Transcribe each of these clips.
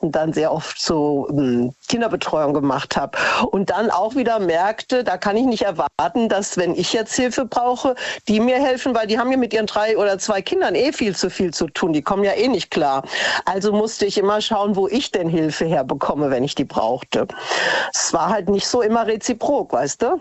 Weihnachten dann sehr oft so Kinderbetreuung gemacht habe. Und dann auch wieder merkte, da kann ich nicht erwarten, dass, wenn ich jetzt Hilfe brauche, die mir helfen, weil die haben ja mit ihren 3 oder 2 Kindern viel zu tun. Die kommen ja nicht klar. Also musste ich immer schauen, wo ich denn Hilfe herbekomme, wenn ich die brauchte. Es war halt nicht so immer reziprok, weißt du?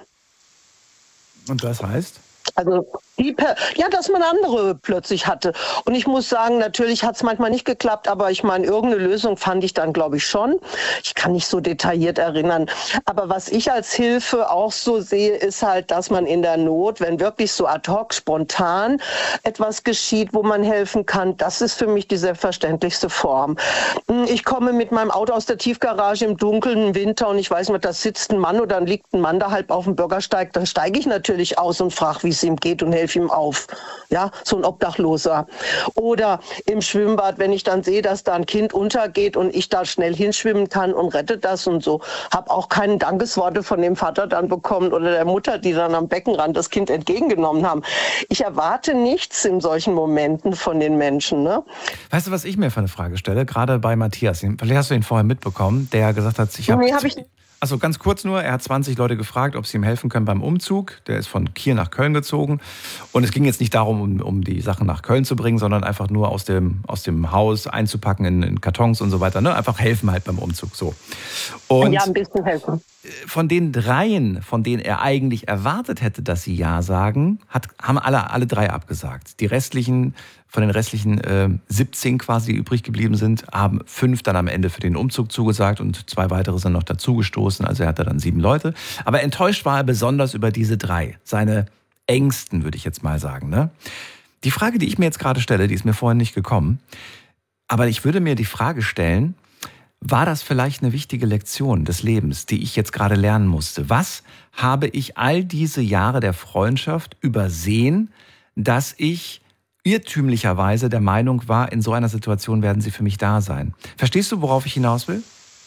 Und das heißt? Also dass man andere plötzlich hatte. Und ich muss sagen, natürlich hat es manchmal nicht geklappt, aber ich meine, irgendeine Lösung fand ich dann, glaube ich, schon. Ich kann nicht so detailliert erinnern. Aber was ich als Hilfe auch so sehe, ist halt, dass man in der Not, wenn wirklich so ad hoc, spontan etwas geschieht, wo man helfen kann, das ist für mich die selbstverständlichste Form. Ich komme mit meinem Auto aus der Tiefgarage im Dunkeln Winter und ich weiß nicht, da sitzt ein Mann oder liegt ein Mann da halb auf dem Bürgersteig, dann steige ich natürlich aus und frage, wie es ihm geht und helfe ihm auf. Ja, so ein Obdachloser. Oder im Schwimmbad, wenn ich dann sehe, dass da ein Kind untergeht und ich da schnell hinschwimmen kann und rette das und so. Habe auch keine Dankesworte von dem Vater dann bekommen oder der Mutter, die dann am Beckenrand das Kind entgegengenommen haben. Ich erwarte nichts in solchen Momenten von den Menschen. Ne? Weißt du, was ich mir für eine Frage stelle? Gerade bei Matthias. Vielleicht hast du ihn vorher mitbekommen, der gesagt hat, ich habe... Also ganz kurz nur, er hat 20 Leute gefragt, ob sie ihm helfen können beim Umzug. Der ist von Kiel nach Köln gezogen. Und es ging jetzt nicht darum, um die Sachen nach Köln zu bringen, sondern einfach nur aus dem Haus einzupacken in Kartons und so weiter. Ne? Einfach helfen halt beim Umzug. So. Und ja, ein bisschen helfen. Von den 3, von denen er eigentlich erwartet hätte, dass sie Ja sagen, haben alle 3 abgesagt. Von den restlichen 17 quasi, die übrig geblieben sind, haben 5 dann am Ende für den Umzug zugesagt und 2 weitere sind noch dazugestoßen. Also er hatte dann 7 Leute. Aber enttäuscht war er besonders über diese 3. Seine Ängsten, würde ich jetzt mal sagen. Ne? Die Frage, die ich mir jetzt gerade stelle, die ist mir vorhin nicht gekommen. Aber ich würde mir die Frage stellen, war das vielleicht eine wichtige Lektion des Lebens, die ich jetzt gerade lernen musste? Was habe ich all diese Jahre der Freundschaft übersehen, dass ich irrtümlicherweise der Meinung war, in so einer Situation werden sie für mich da sein? Verstehst du, worauf ich hinaus will?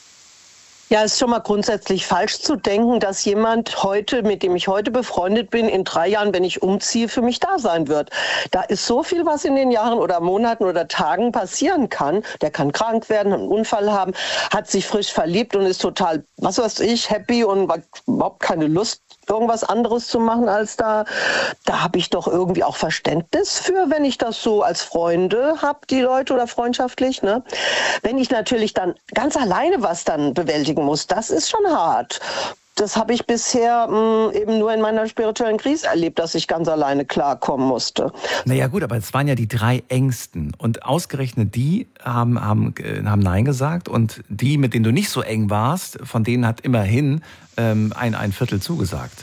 Ja, es ist schon mal grundsätzlich falsch zu denken, dass jemand heute, mit dem ich heute befreundet bin, in 3 Jahren, wenn ich umziehe, für mich da sein wird. Da ist so viel, was in den Jahren oder Monaten oder Tagen passieren kann. Der kann krank werden, einen Unfall haben, hat sich frisch verliebt und ist total, was weiß ich, happy und überhaupt keine Lust, irgendwas anderes zu machen als da. Da habe ich doch irgendwie auch Verständnis für, wenn ich das so als Freunde habe, die Leute, oder freundschaftlich. Ne? Wenn ich natürlich dann ganz alleine was dann bewältigen muss, das ist schon hart. Das habe ich bisher eben nur in meiner spirituellen Krise erlebt, dass ich ganz alleine klarkommen musste. Naja gut, aber es waren ja die 3 Engsten. Und ausgerechnet die haben Nein gesagt. Und die, mit denen du nicht so eng warst, von denen hat immerhin ein Viertel zugesagt.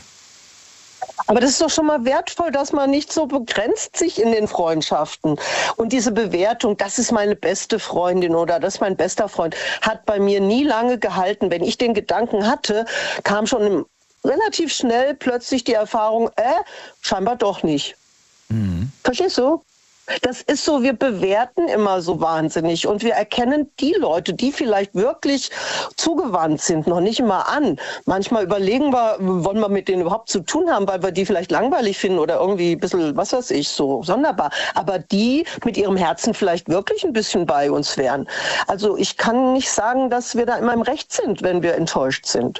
Aber das ist doch schon mal wertvoll, dass man nicht so begrenzt sich in den Freundschaften. Und diese Bewertung, das ist meine beste Freundin oder das ist mein bester Freund, hat bei mir nie lange gehalten. Wenn ich den Gedanken hatte, kam schon relativ schnell plötzlich die Erfahrung, scheinbar doch nicht. Mhm. Verstehst du? Das ist so, wir bewerten immer so wahnsinnig und wir erkennen die Leute, die vielleicht wirklich zugewandt sind, noch nicht immer an. Manchmal überlegen wir, wollen wir mit denen überhaupt zu tun haben, weil wir die vielleicht langweilig finden oder irgendwie ein bisschen, was weiß ich, so sonderbar. Aber die mit ihrem Herzen vielleicht wirklich ein bisschen bei uns wären. Also ich kann nicht sagen, dass wir da immer im Recht sind, wenn wir enttäuscht sind.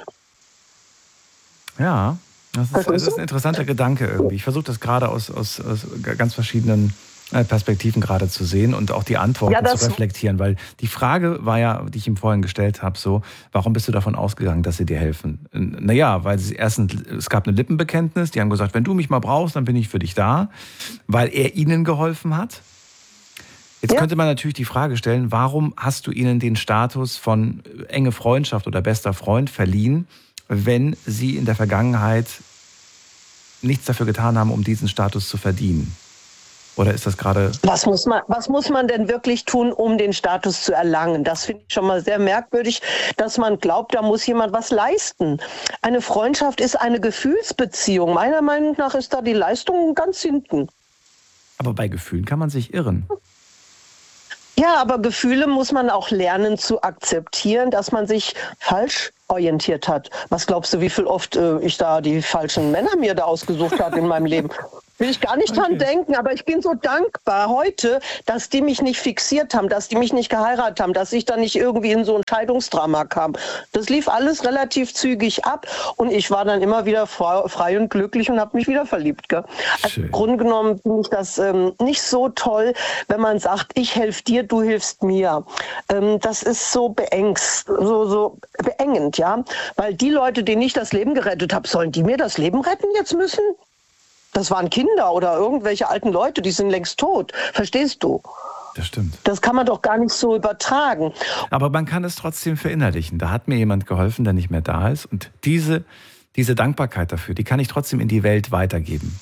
Ja, das ist ein interessanter Gedanke irgendwie. Ich versuche das gerade aus ganz verschiedenen Perspektiven gerade zu sehen und auch die Antworten zu reflektieren, weil die Frage war ja, die ich ihm vorhin gestellt habe, so, warum bist du davon ausgegangen, dass sie dir helfen? Naja, weil es gab eine Lippenbekenntnis, die haben gesagt, wenn du mich mal brauchst, dann bin ich für dich da, weil er ihnen geholfen hat. Jetzt könnte man natürlich die Frage stellen, warum hast du ihnen den Status von enge Freundschaft oder bester Freund verliehen, wenn sie in der Vergangenheit nichts dafür getan haben, um diesen Status zu verdienen? Oder ist das gerade... Was muss man denn wirklich tun, um den Status zu erlangen? Das finde ich schon mal sehr merkwürdig, dass man glaubt, da muss jemand was leisten. Eine Freundschaft ist eine Gefühlsbeziehung. Meiner Meinung nach ist da die Leistung ganz hinten. Aber bei Gefühlen kann man sich irren. Ja, aber Gefühle muss man auch lernen zu akzeptieren, dass man sich falsch orientiert hat. Was glaubst du, wie viel oft ich da die falschen Männer mir da ausgesucht habe in meinem Leben? Will ich gar nicht dran denken, aber ich bin so dankbar heute, dass die mich nicht fixiert haben, dass die mich nicht geheiratet haben, dass ich dann nicht irgendwie in so ein Scheidungsdrama kam. Das lief alles relativ zügig ab und ich war dann immer wieder frei und glücklich und habe mich wieder verliebt. Gell? Also im Grunde genommen finde ich das nicht so toll, wenn man sagt, ich helfe dir, du hilfst mir. Das ist so so beengend, ja, weil die Leute, denen ich das Leben gerettet habe, sollen die mir das Leben retten jetzt müssen? Das waren Kinder oder irgendwelche alten Leute, die sind längst tot. Verstehst du? Das stimmt. Das kann man doch gar nicht so übertragen. Aber man kann es trotzdem verinnerlichen. Da hat mir jemand geholfen, der nicht mehr da ist. Und diese Dankbarkeit dafür, die kann ich trotzdem in die Welt weitergeben.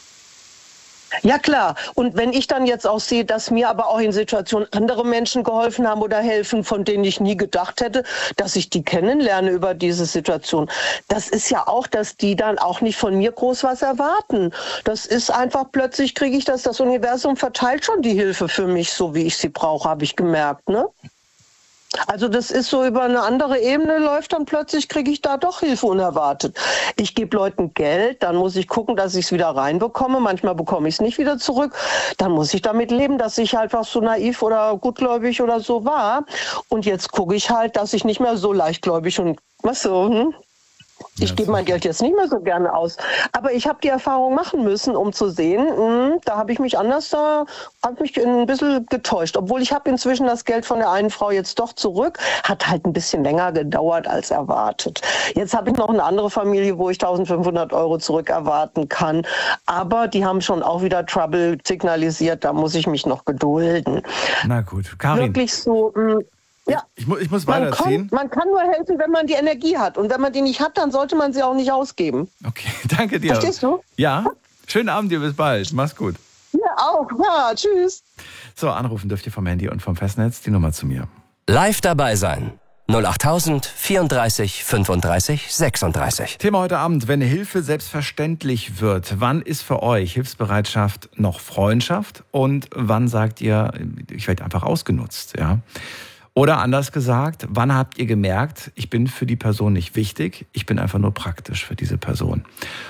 Ja, klar. Und wenn ich dann jetzt auch sehe, dass mir aber auch in Situationen andere Menschen geholfen haben oder helfen, von denen ich nie gedacht hätte, dass ich die kennenlerne über diese Situation. Das ist ja auch, dass die dann auch nicht von mir groß was erwarten. Das ist einfach, plötzlich kriege ich das Universum verteilt schon die Hilfe für mich, so wie ich sie brauche, habe ich gemerkt, ne? Also das ist so, über eine andere Ebene läuft, dann plötzlich kriege ich da doch Hilfe unerwartet. Ich gebe Leuten Geld, dann muss ich gucken, dass ich es wieder reinbekomme. Manchmal bekomme ich es nicht wieder zurück. Dann muss ich damit leben, dass ich einfach so naiv oder gutgläubig oder so war. Und jetzt gucke ich halt, dass ich nicht mehr so leichtgläubig und was so, Ich gebe mein Geld jetzt nicht mehr so gerne aus. Aber ich habe die Erfahrung machen müssen, um zu sehen, da habe ich mich ein bisschen getäuscht. Obwohl ich habe inzwischen das Geld von der einen Frau jetzt doch zurück. Hat halt ein bisschen länger gedauert als erwartet. Jetzt habe ich noch eine andere Familie, wo ich 1.500 € zurück erwarten kann. Aber die haben schon auch wieder Trouble signalisiert. Da muss ich mich noch gedulden. Na gut, Karin. Wirklich so... Ja, ich muss weiterziehen. Man kann nur helfen, wenn man die Energie hat. Und wenn man die nicht hat, dann sollte man sie auch nicht ausgeben. Okay, danke dir. Verstehst du? Ja, schönen Abend dir, bis bald. Mach's gut. Ja, auch. Ja, tschüss. So, anrufen dürft ihr vom Handy und vom Festnetz die Nummer zu mir. Live dabei sein. 08000 34 35 36. Thema heute Abend, wenn Hilfe selbstverständlich wird. Wann ist für euch Hilfsbereitschaft noch Freundschaft? Und wann sagt ihr, ich werde einfach ausgenutzt, ja? Oder anders gesagt, wann habt ihr gemerkt, ich bin für die Person nicht wichtig, ich bin einfach nur praktisch für diese Person?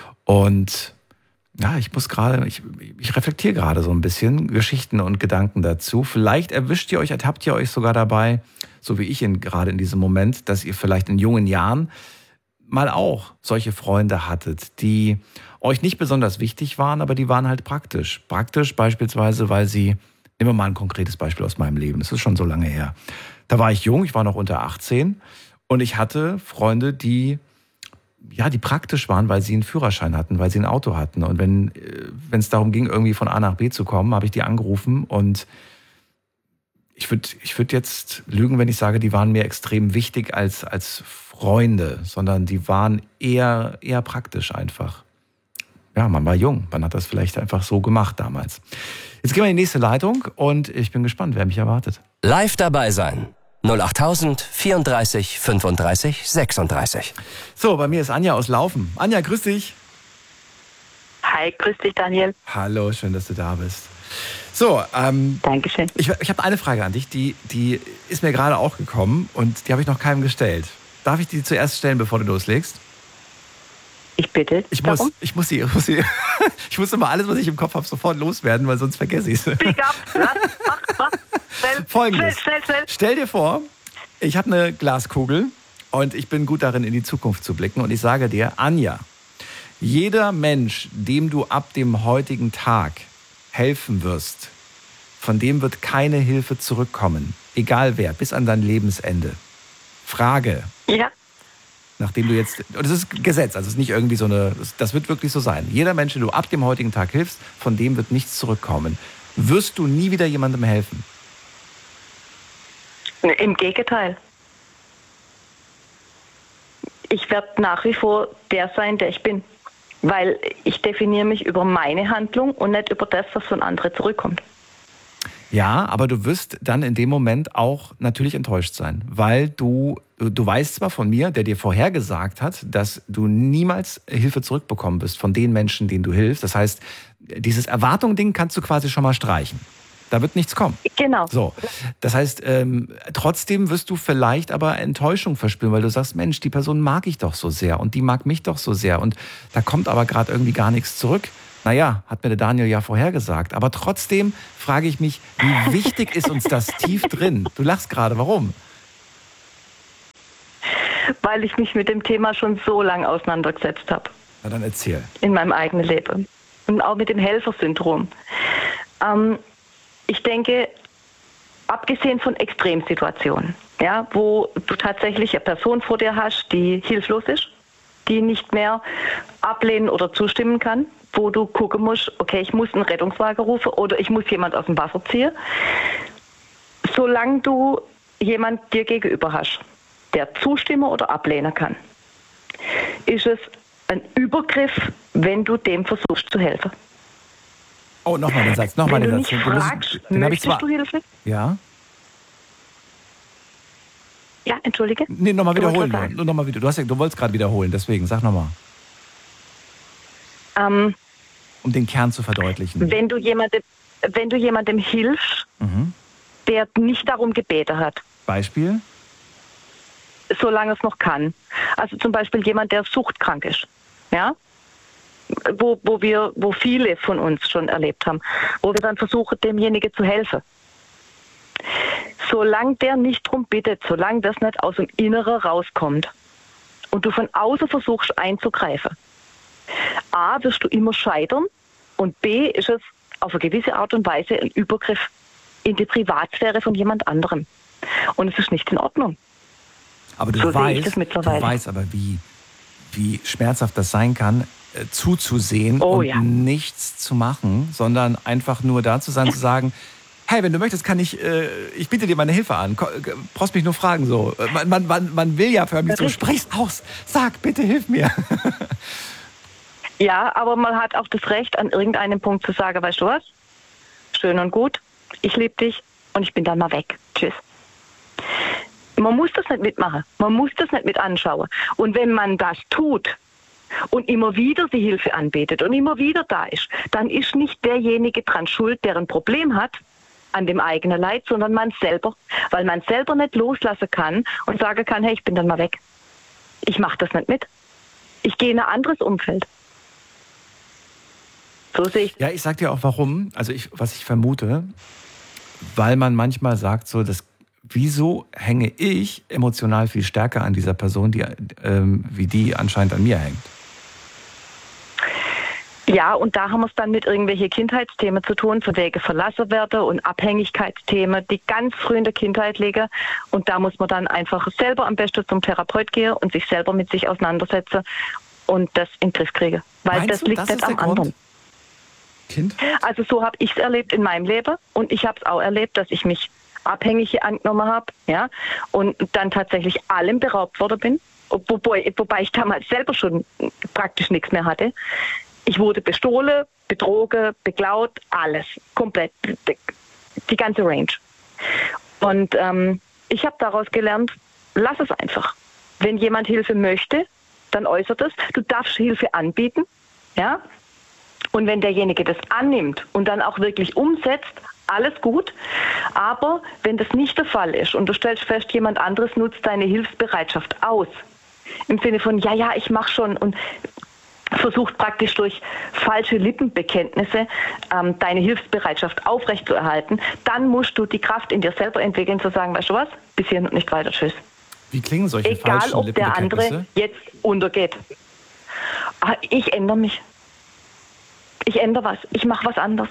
Und ja, ich reflektiere gerade so ein bisschen Geschichten und Gedanken dazu. Vielleicht ertappt ihr euch sogar dabei, so wie ich gerade in diesem Moment, dass ihr vielleicht in jungen Jahren mal auch solche Freunde hattet, die euch nicht besonders wichtig waren, aber die waren halt praktisch. Praktisch beispielsweise, weil sie, nehmen wir mal ein konkretes Beispiel aus meinem Leben, das ist schon so lange her. Da war ich jung, ich war noch unter 18 und ich hatte Freunde, die praktisch waren, weil sie einen Führerschein hatten, weil sie ein Auto hatten. Und wenn es darum ging, irgendwie von A nach B zu kommen, habe ich die angerufen und ich würd jetzt lügen, wenn ich sage, die waren mir extrem wichtig als Freunde, sondern die waren eher praktisch einfach. Ja, man war jung, man hat das vielleicht einfach so gemacht damals. Jetzt gehen wir in die nächste Leitung und ich bin gespannt, wer mich erwartet. Live dabei sein. 08000 34 35 36. So, bei mir ist Anja aus Laufen. Anja, grüß dich. Hi, grüß dich, Daniel. Hallo, schön, dass du da bist. So, Dankeschön. Ich habe eine Frage an dich, die ist mir gerade auch gekommen und die habe ich noch keinem gestellt. Darf ich die zuerst stellen, bevor du loslegst? Ich bitte. Ich muss immer alles, was ich im Kopf habe, sofort loswerden, weil sonst vergesse ich es. Speak up. Mach. Folgendes. Schnell. Stell dir vor, ich habe eine Glaskugel und ich bin gut darin, in die Zukunft zu blicken. Und ich sage dir, Anja, jeder Mensch, dem du ab dem heutigen Tag helfen wirst, von dem wird keine Hilfe zurückkommen. Egal wer, bis an dein Lebensende. Frage. Ja. Nachdem du jetzt, das ist Gesetz, also es ist nicht irgendwie das wird wirklich so sein. Jeder Mensch, den du ab dem heutigen Tag hilfst, von dem wird nichts zurückkommen. Wirst du nie wieder jemandem helfen? Im Gegenteil. Ich werde nach wie vor der sein, der ich bin. Weil ich definiere mich über meine Handlung und nicht über das, was von anderen zurückkommt. Ja, aber du wirst dann in dem Moment auch natürlich enttäuscht sein, weil du weißt zwar von mir, der dir vorhergesagt hat, dass du niemals Hilfe zurückbekommen wirst von den Menschen, denen du hilfst. Das heißt, dieses Erwartung-Ding kannst du quasi schon mal streichen. Da wird nichts kommen. Genau. So, das heißt, trotzdem wirst du vielleicht aber Enttäuschung verspüren, weil du sagst, Mensch, die Person mag ich doch so sehr und die mag mich doch so sehr und da kommt aber gerade irgendwie gar nichts zurück. Naja, hat mir der Daniel ja vorhergesagt. Aber trotzdem frage ich mich, wie wichtig ist uns das tief drin? Du lachst gerade, warum? Weil ich mich mit dem Thema schon so lange auseinandergesetzt habe. Na dann erzähl. In meinem eigenen Leben. Und auch mit dem Helfersyndrom. Ich denke, abgesehen von Extremsituationen, ja, wo du tatsächlich eine Person vor dir hast, die hilflos ist, die nicht mehr ablehnen oder zustimmen kann, wo du gucken musst, okay, ich muss einen Rettungswagen rufen oder ich muss jemand aus dem Wasser ziehen. Solange du jemand dir gegenüber hast, der zustimmen oder ablehnen kann, ist es ein Übergriff, wenn du dem versuchst zu helfen. Oh, nochmal den Satz, nochmal den Satz. Wenn du nicht fragst, möchtest du Hilfe? Ja? Ja, entschuldige. Nee, nochmal wiederholen. Nur nochmal wieder. Du wolltest gerade wiederholen, deswegen, sag nochmal. Um den Kern zu verdeutlichen. Wenn du jemandem hilfst, der nicht darum gebeten hat. Beispiel? Solange es noch kann. Also zum Beispiel jemand, der suchtkrank ist. Ja? Wo viele von uns schon erlebt haben, wo wir dann versuchen, demjenigen zu helfen. Solange der nicht drum bittet, solange das nicht aus dem Inneren rauskommt und du von außen versuchst einzugreifen, A, wirst du immer scheitern und B, ist es auf eine gewisse Art und Weise ein Übergriff in die Privatsphäre von jemand anderem. Und es ist nicht in Ordnung. Aber du weißt aber, wie schmerzhaft das sein kann, zuzusehen und nichts zu machen, sondern einfach nur da zu sein, zu sagen, hey, wenn du möchtest, kann ich biete dir meine Hilfe an. Brauchst mich nur fragen so. Man will ja förmlich so, sprich's aus, sag, bitte hilf mir. Ja, aber man hat auch das Recht, an irgendeinem Punkt zu sagen, weißt du was? Schön und gut, ich liebe dich und ich bin dann mal weg. Tschüss. Man muss das nicht mitmachen, man muss das nicht mit anschauen. Und wenn man das tut und immer wieder die Hilfe anbietet und immer wieder da ist, dann ist nicht derjenige dran schuld, der ein Problem hat an dem eigenen Leid, sondern man selber. Weil man selber nicht loslassen kann und sagen kann, hey, ich bin dann mal weg. Ich mache das nicht mit. Ich gehe in ein anderes Umfeld. So sehe ich. Ja, ich sag dir auch warum. Also was ich vermute, weil man manchmal sagt so, wieso hänge ich emotional viel stärker an dieser Person, wie die anscheinend an mir hängt? Ja, und da haben wir es dann mit irgendwelchen Kindheitsthemen zu tun, von wegen verlassen werden und Abhängigkeitsthemen, die ganz früh in der Kindheit liegen. Und da muss man dann einfach selber am besten zum Therapeut gehen und sich selber mit sich auseinandersetzen und das in den Griff kriegen. Weil das liegt nicht am anderen. Kindheit? Also so habe ich es erlebt in meinem Leben und ich habe es auch erlebt, dass ich mich abhängig angenommen habe, ja, und dann tatsächlich allem beraubt worden bin, wobei ich damals selber schon praktisch nichts mehr hatte. Ich wurde bestohlen, betrogen, beklaut, alles, komplett, die ganze Range. Und ich habe daraus gelernt, lass es einfach. Wenn jemand Hilfe möchte, dann äußert es. Du darfst Hilfe anbieten, ja. Und wenn derjenige das annimmt und dann auch wirklich umsetzt, alles gut. Aber wenn das nicht der Fall ist und du stellst fest, jemand anderes nutzt deine Hilfsbereitschaft aus, im Sinne von, ja, ich mache schon und versucht praktisch durch falsche Lippenbekenntnisse deine Hilfsbereitschaft aufrechtzuerhalten, dann musst du die Kraft in dir selber entwickeln, zu sagen, weißt du was, bis hierhin und nicht weiter, tschüss. Wie klingen solche falschen Lippenbekenntnisse? Egal, ob der andere jetzt untergeht. Ich ändere mich. Ich ändere was. Ich mache was anderes.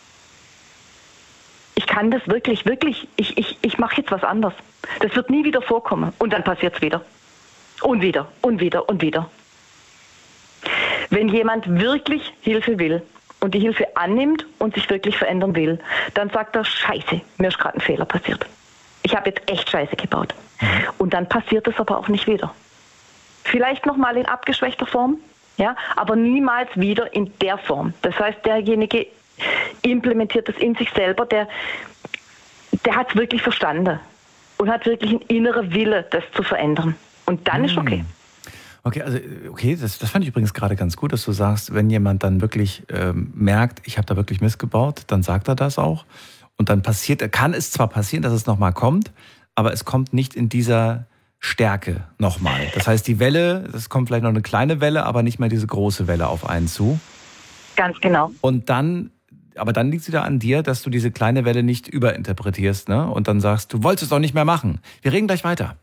Ich kann das wirklich, ich mache jetzt was anderes. Das wird nie wieder vorkommen. Und dann passiert es wieder. Und wieder, und wieder, und wieder. Wenn jemand wirklich Hilfe will und die Hilfe annimmt und sich wirklich verändern will, dann sagt er, Scheiße, mir ist gerade ein Fehler passiert. Ich habe jetzt echt Scheiße gebaut. Und dann passiert es aber auch nicht wieder. Vielleicht nochmal in abgeschwächter Form, ja, aber niemals wieder in der Form. Das heißt, derjenige implementiert das in sich selber, der hat es wirklich verstanden und hat wirklich einen inneren Wille, das zu verändern. Und dann ist okay. Okay, das fand ich übrigens gerade ganz gut, dass du sagst, wenn jemand dann wirklich merkt, ich habe da wirklich Mist gebaut, dann sagt er das auch. Und dann kann es zwar passieren, dass es nochmal kommt, aber es kommt nicht in dieser Stärke nochmal. Das heißt, die Welle, das kommt vielleicht noch eine kleine Welle, aber nicht mehr diese große Welle auf einen zu. Ganz genau. Und dann, aber dann liegt es wieder an dir, dass du diese kleine Welle nicht überinterpretierst, ne? Und dann sagst, du wolltest es doch nicht mehr machen. Wir reden gleich weiter.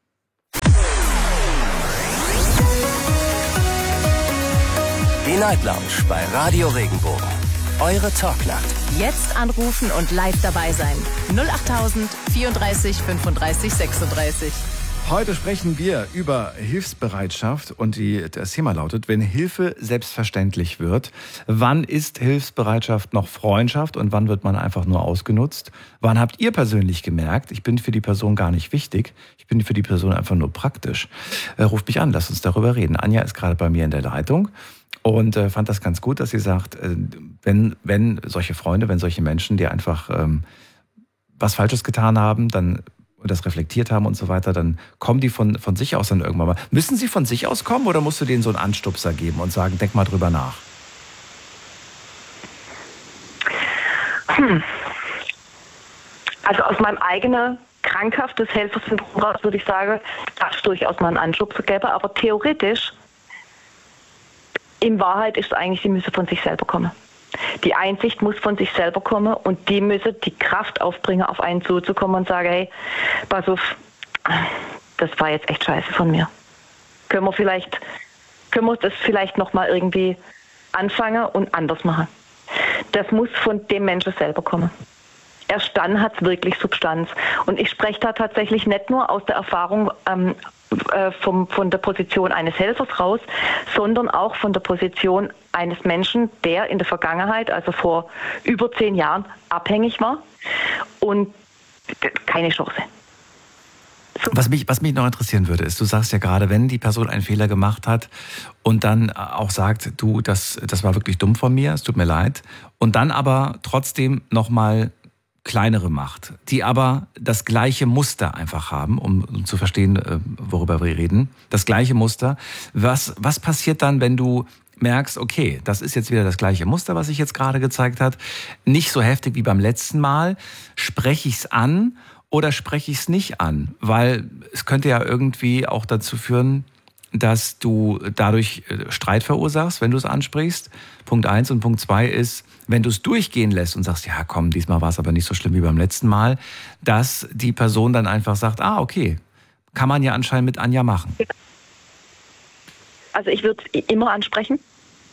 Die Night Lounge bei Radio Regenbogen. Eure Talknacht. Jetzt anrufen und live dabei sein. 08000 34 35 36. Heute sprechen wir über Hilfsbereitschaft und das Thema lautet, wenn Hilfe selbstverständlich wird, wann ist Hilfsbereitschaft noch Freundschaft und wann wird man einfach nur ausgenutzt? Wann habt ihr persönlich gemerkt, ich bin für die Person gar nicht wichtig, ich bin für die Person einfach nur praktisch? Ruft mich an, lasst uns darüber reden. Anja ist gerade bei mir in der Leitung und fand das ganz gut, dass sie sagt, wenn solche Freunde, wenn solche Menschen, die einfach was Falsches getan haben, dann und das reflektiert haben und so weiter, dann kommen die von sich aus dann irgendwann mal. Müssen sie von sich aus kommen oder musst du denen so einen Anstupser geben und sagen, denk mal drüber nach? Also aus meinem eigenen krankhaftes Helfersyndrom raus würde ich sagen, darf es durchaus mal einen Anschubser geben, aber theoretisch, in Wahrheit ist es eigentlich, sie müssen von sich selber kommen. Die Einsicht muss von sich selber kommen und die müssen die Kraft aufbringen, auf einen zuzukommen und sagen, hey, pass auf, das war jetzt echt scheiße von mir. Können wir das vielleicht nochmal irgendwie anfangen und anders machen? Das muss von dem Menschen selber kommen. Erst dann hat es wirklich Substanz. Und ich spreche da tatsächlich nicht nur aus der Erfahrung von der Position eines Helfers raus, sondern auch von der Position eines Menschen, der in der Vergangenheit, also vor über 10 Jahren, abhängig war und keine Chance. So. Was mich noch interessieren würde, ist, du sagst ja gerade, wenn die Person einen Fehler gemacht hat und dann auch sagt, du, das war wirklich dumm von mir, es tut mir leid, und dann aber trotzdem nochmal kleinere macht, die aber das gleiche Muster einfach haben, um zu verstehen, worüber wir reden. Das gleiche Muster. Was passiert dann, wenn du merkst, okay, das ist jetzt wieder das gleiche Muster, was sich jetzt gerade gezeigt hat. Nicht so heftig wie beim letzten Mal. Spreche ich es an oder spreche ich es nicht an? Weil es könnte ja irgendwie auch dazu führen, dass du dadurch Streit verursachst, wenn du es ansprichst. Punkt 1 und Punkt 2 ist, wenn du es durchgehen lässt und sagst, ja komm, diesmal war es aber nicht so schlimm wie beim letzten Mal, dass die Person dann einfach sagt, okay, kann man ja anscheinend mit Anja machen. Also ich würde es immer ansprechen,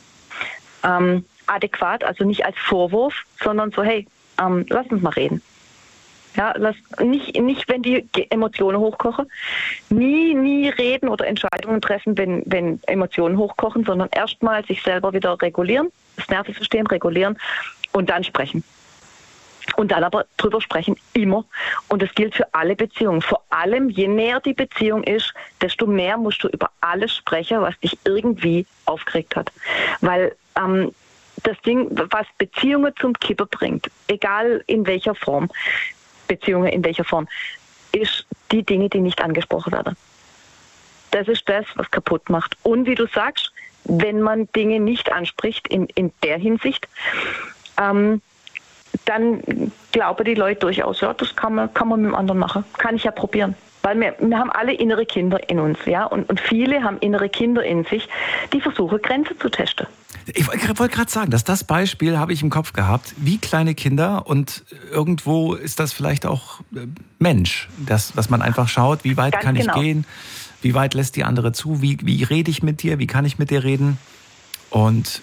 adäquat, also nicht als Vorwurf, sondern so, hey, lass uns mal reden. Ja, nicht, wenn die Emotionen hochkochen. Nie reden oder Entscheidungen treffen, wenn Emotionen hochkochen, sondern erstmal sich selber wieder regulieren, das Nervensystem regulieren und dann sprechen. Und dann aber drüber sprechen, immer. Und das gilt für alle Beziehungen. Vor allem, je näher die Beziehung ist, desto mehr musst du über alles sprechen, was dich irgendwie aufgeregt hat. Weil das Ding, was Beziehungen zum Kippen bringt, egal in welcher Form, Beziehungen in welcher Form, ist die Dinge, die nicht angesprochen werden. Das ist das, was kaputt macht. Und wie du sagst, wenn man Dinge nicht anspricht in der Hinsicht, dann glauben die Leute durchaus, ja, das kann man mit dem anderen machen. Kann ich ja probieren. Weil wir haben alle innere Kinder in uns, ja, und viele haben innere Kinder in sich, die versuchen, Grenzen zu testen. Ich wollte gerade sagen, dass das Beispiel habe ich im Kopf gehabt, wie kleine Kinder, und irgendwo ist das vielleicht auch Mensch, dass man einfach schaut, wie weit kann ich gehen, wie weit lässt die andere zu, wie rede ich mit dir, wie kann ich mit dir reden, und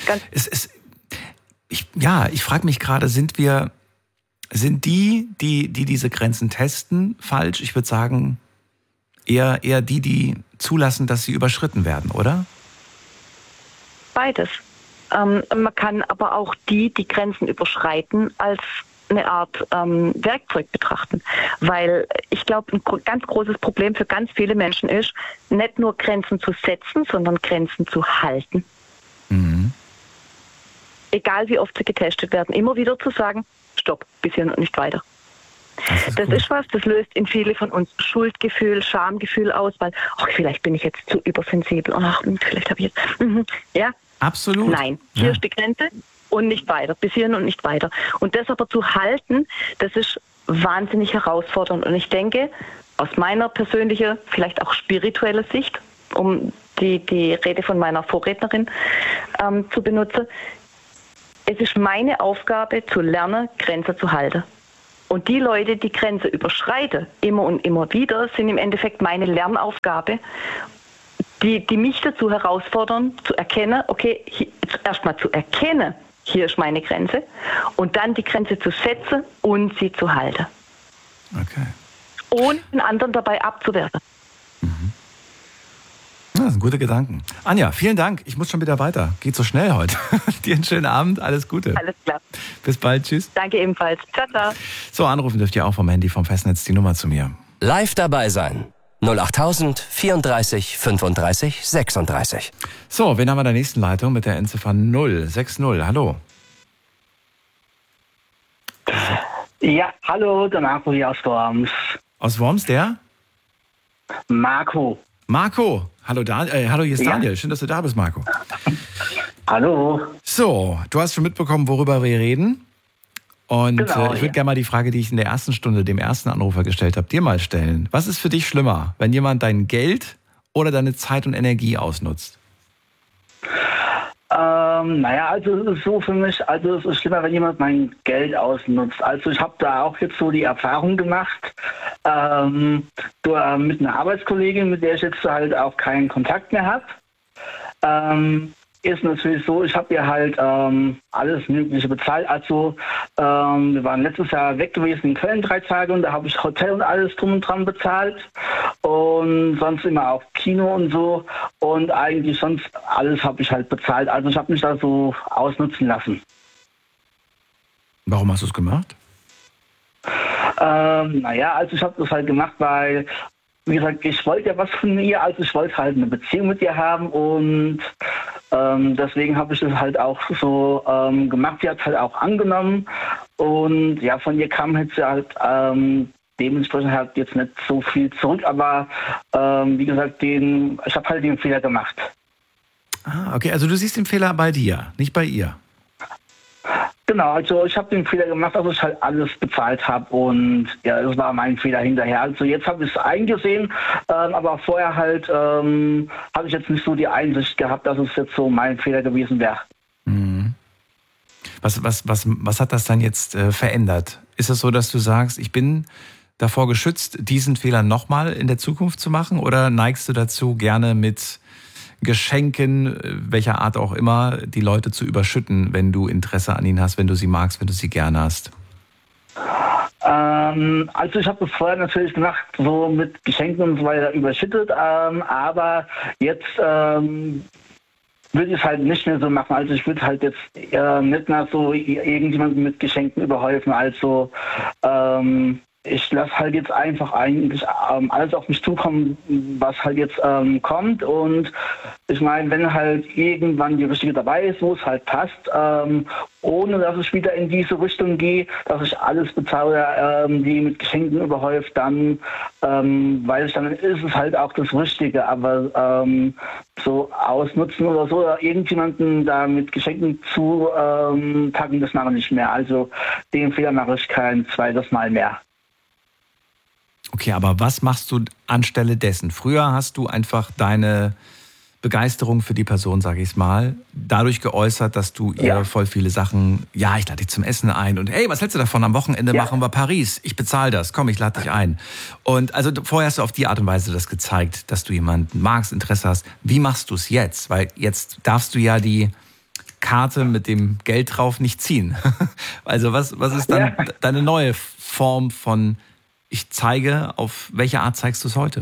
ich frage mich gerade, sind die diese Grenzen testen, falsch? Ich würde sagen, eher die zulassen, dass sie überschritten werden, oder? Beides. Man kann aber auch die Grenzen überschreiten, als eine Art Werkzeug betrachten. Weil ich glaube, ein ganz großes Problem für ganz viele Menschen ist, nicht nur Grenzen zu setzen, sondern Grenzen zu halten. Mhm. Egal wie oft sie getestet werden, immer wieder zu sagen, stopp, bis hier und nicht weiter. Das ist was, das löst in viele von uns Schuldgefühl, Schamgefühl aus, weil, vielleicht bin ich jetzt zu übersensibel, vielleicht habe ich jetzt, ja. Absolut. Nein, hier ist die Grenze und nicht weiter, bis hierhin und nicht weiter. Und das aber zu halten, das ist wahnsinnig herausfordernd. Und ich denke, aus meiner persönlichen, vielleicht auch spirituellen Sicht, um die Rede von meiner Vorrednerin zu benutzen, es ist meine Aufgabe zu lernen, Grenzen zu halten. Und die Leute, die Grenze überschreiten, immer und immer wieder, sind im Endeffekt meine Lernaufgabe, die mich dazu herausfordern, zu erkennen, okay, erstmal zu erkennen, hier ist meine Grenze, und dann die Grenze zu setzen und sie zu halten. Okay. Ohne den anderen dabei abzuwerten. Das sind gute Gedanken. Anja, vielen Dank. Ich muss schon wieder weiter. Geht so schnell heute. Dir einen schönen Abend. Alles Gute. Alles klar. Bis bald. Tschüss. Danke ebenfalls. Ciao, ciao. So, anrufen dürft ihr auch vom Handy, vom Festnetz, die Nummer zu mir. Live dabei sein. 08000 34 35 36. So, wen haben wir in der nächsten Leitung mit der Endziffer 060? Hallo. Ja, hallo, der Marco hier aus Worms. Aus Worms, der? Marco. Marco. Hallo, hallo, hier ist Ja. Daniel. Schön, dass du da bist, Marco. Hallo. So, du hast schon mitbekommen, worüber wir reden. Und Genau, ich würde gerne mal die Frage, die ich in der ersten Stunde dem ersten Anrufer gestellt habe, dir mal stellen. Was ist für dich schlimmer, wenn jemand dein Geld oder deine Zeit und Energie ausnutzt? Also es ist so für mich, also es ist schlimmer, wenn jemand mein Geld ausnutzt. Also ich habe da auch jetzt so die Erfahrung gemacht, mit einer Arbeitskollegin, mit der ich jetzt halt auch keinen Kontakt mehr habe. Ist natürlich so, ich habe ihr halt alles Mögliche bezahlt. Also wir waren letztes Jahr weg gewesen in Köln 3 Tage und da habe ich Hotel und alles drum und dran bezahlt. Und sonst immer auch Kino und so. Und eigentlich sonst alles habe ich halt bezahlt. Also ich habe mich da so ausnutzen lassen. Warum hast du es gemacht? Also ich habe das halt gemacht, weil, wie gesagt, ich wollte ja was von ihr, also ich wollte halt eine Beziehung mit ihr haben und deswegen habe ich das halt auch so gemacht. Sie hat es halt auch angenommen und ja, von ihr kam jetzt halt dementsprechend halt jetzt nicht so viel zurück, aber wie gesagt, ich habe halt den Fehler gemacht. Ah, okay, also du siehst den Fehler bei dir, nicht bei ihr. Genau, also ich habe den Fehler gemacht, dass ich halt alles bezahlt habe und ja, das war mein Fehler hinterher. Also jetzt habe ich es eingesehen, aber vorher halt habe ich jetzt nicht so die Einsicht gehabt, dass es jetzt so mein Fehler gewesen wäre. Mhm. Was hat das dann jetzt verändert? Ist es so, dass du sagst, ich bin davor geschützt, diesen Fehler nochmal in der Zukunft zu machen, oder neigst du dazu, gerne mit Geschenken, welcher Art auch immer, die Leute zu überschütten, wenn du Interesse an ihnen hast, wenn du sie magst, wenn du sie gerne hast? Also ich habe das vorher natürlich gemacht, so mit Geschenken und so weiter überschüttet, aber jetzt würde ich es halt nicht mehr so machen. Also ich würde halt jetzt nicht mehr so irgendjemanden mit Geschenken überhäufen. Also ich lasse halt jetzt einfach eigentlich alles auf mich zukommen, was halt jetzt kommt. Und ich meine, wenn halt irgendwann die Richtige dabei ist, wo es halt passt, ohne dass ich wieder in diese Richtung gehe, dass ich alles bezahle oder die mit Geschenken überhäuft, dann weiß ich, dann ist es halt auch das Richtige. Aber so ausnutzen oder so, oder irgendjemanden da mit Geschenken zu packen, das mache ich nicht mehr. Also den Fehler mache ich kein zweites Mal mehr. Okay, aber was machst du anstelle dessen? Früher hast du einfach deine Begeisterung für die Person, sage ich es mal, dadurch geäußert, dass du ihr voll viele Sachen, ich lade dich zum Essen ein und hey, was hältst du davon? Am Wochenende machen wir Paris. Ich bezahle das. Komm, ich lade dich ein. Und also vorher hast du auf die Art und Weise das gezeigt, dass du jemanden magst, Interesse hast. Wie machst du es jetzt? Weil jetzt darfst du ja die Karte mit dem Geld drauf nicht ziehen. Also was ist dann deine neue Form von ich zeige, auf welche Art zeigst du es heute?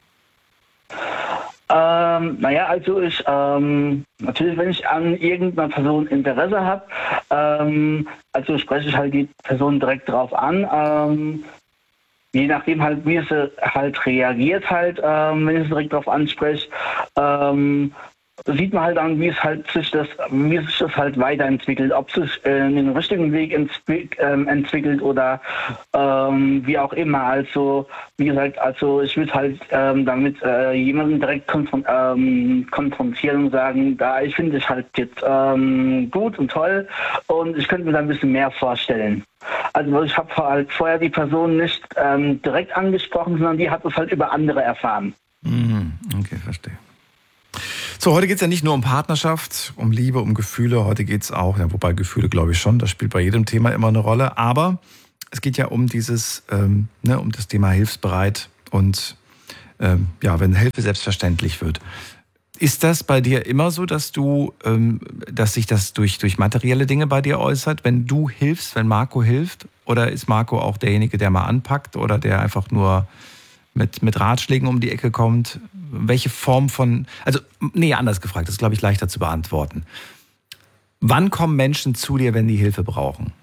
Also ich, natürlich, wenn ich an irgendeiner Person Interesse habe, also spreche ich halt die Person direkt drauf an, je nachdem halt, wie sie halt reagiert halt, wenn ich sie direkt drauf anspreche, sieht man halt an, wie sich das halt weiterentwickelt, ob es sich in den richtigen Weg entwickelt oder wie auch immer. Also wie gesagt, also ich würde halt damit jemanden direkt konfrontieren und sagen, ich finde dich halt jetzt gut und toll und ich könnte mir da ein bisschen mehr vorstellen. Also ich habe halt vorher die Person nicht direkt angesprochen, sondern die hat es halt über andere erfahren. Okay, verstehe. So, heute geht es ja nicht nur um Partnerschaft, um Liebe, um Gefühle. Heute geht es auch, ja, wobei Gefühle glaube ich schon, das spielt bei jedem Thema immer eine Rolle. Aber es geht ja um dieses, um das Thema hilfsbereit und wenn Hilfe selbstverständlich wird. Ist das bei dir immer so, dass dass sich das durch materielle Dinge bei dir äußert, wenn du hilfst, wenn Marco hilft? Oder ist Marco auch derjenige, der mal anpackt oder der einfach nur mit Ratschlägen um die Ecke kommt? Welche Form anders gefragt, das ist, glaube ich, leichter zu beantworten. Wann kommen Menschen zu dir, wenn die Hilfe brauchen?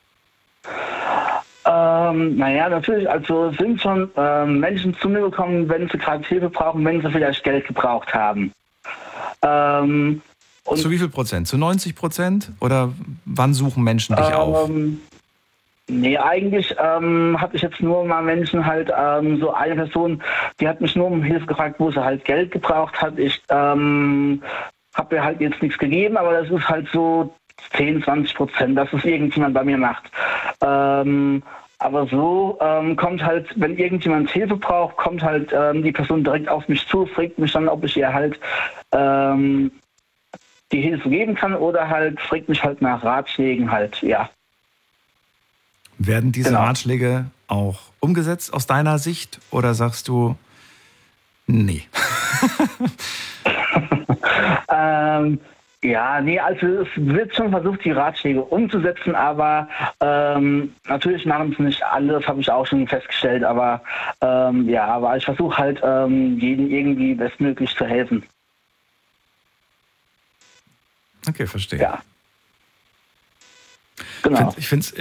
Natürlich, also sind schon Menschen zu mir gekommen, wenn sie gerade Hilfe brauchen, wenn sie vielleicht Geld gebraucht haben. Und zu wie viel Prozent? Zu 90%? Oder wann suchen Menschen dich auf? Nee, eigentlich hatte ich jetzt nur mal Menschen halt, so eine Person, die hat mich nur um Hilfe gefragt, wo sie halt Geld gebraucht hat. Ich habe ihr halt jetzt nichts gegeben, aber das ist halt so 10-20%, dass es irgendjemand bei mir macht. Aber so kommt halt, wenn irgendjemand Hilfe braucht, kommt halt die Person direkt auf mich zu, fragt mich dann, ob ich ihr halt die Hilfe geben kann oder halt fragt mich halt nach Ratschlägen halt, ja. Werden diese Ratschläge auch umgesetzt aus deiner Sicht oder sagst du, nee? Also es wird schon versucht, die Ratschläge umzusetzen, aber natürlich machen es nicht alle, das habe ich auch schon festgestellt, aber aber ich versuche halt jedem irgendwie bestmöglich zu helfen. Okay, verstehe. Ja. Genau. Ich finde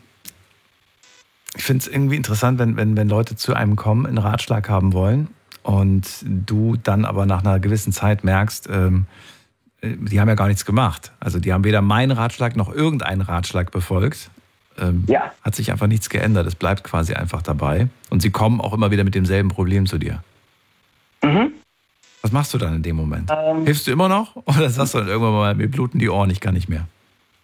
es irgendwie interessant, wenn Leute zu einem kommen, einen Ratschlag haben wollen und du dann aber nach einer gewissen Zeit merkst, die haben ja gar nichts gemacht. Also die haben weder meinen Ratschlag noch irgendeinen Ratschlag befolgt. Hat sich einfach nichts geändert. Es bleibt quasi einfach dabei. Und sie kommen auch immer wieder mit demselben Problem zu dir. Mhm. Was machst du dann in dem Moment? Hilfst du immer noch? Oder sagst du dann irgendwann mal, mir bluten die Ohren, ich kann nicht mehr?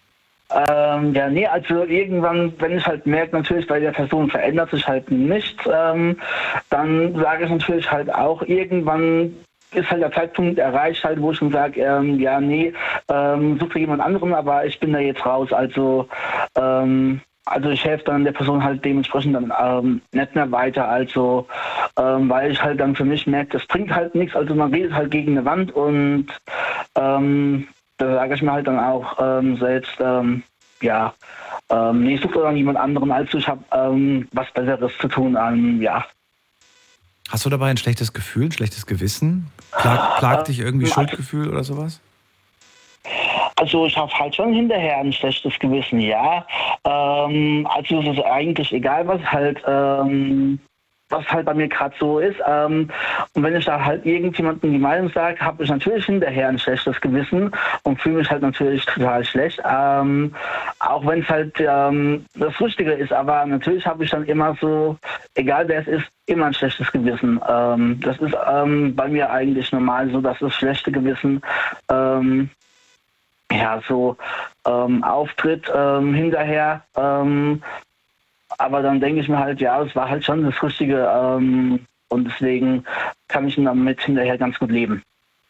Also irgendwann, wenn ich halt merke, natürlich bei der Person verändert sich halt nichts, dann sage ich natürlich halt auch, irgendwann ist halt der Zeitpunkt erreicht, halt, wo ich schon sage, such für jemand anderen, aber ich bin da jetzt raus. Also ich helfe dann der Person halt dementsprechend dann nicht mehr weiter, also weil ich halt dann für mich merke, das bringt halt nichts, also man redet halt gegen eine Wand und da sage ich mir halt dann auch selbst, ich suche dann jemand anderen, also ich habe was Besseres zu tun, Hast du dabei ein schlechtes Gefühl, ein schlechtes Gewissen? Plagt dich irgendwie Schuldgefühl oder sowas? Also ich habe halt schon hinterher ein schlechtes Gewissen, ja. Also es ist eigentlich egal, was halt bei mir gerade so ist. Und wenn ich da halt irgendjemandem die Meinung sage, habe ich natürlich hinterher ein schlechtes Gewissen und fühle mich halt natürlich total schlecht. Auch wenn es halt das Richtige ist. Aber natürlich habe ich dann immer so, egal wer es ist, immer ein schlechtes Gewissen. Das ist bei mir eigentlich normal so, dass das schlechte Gewissen auftritt hinterher. Aber dann denke ich mir halt, es war halt schon das Richtige und deswegen kann ich damit hinterher ganz gut leben.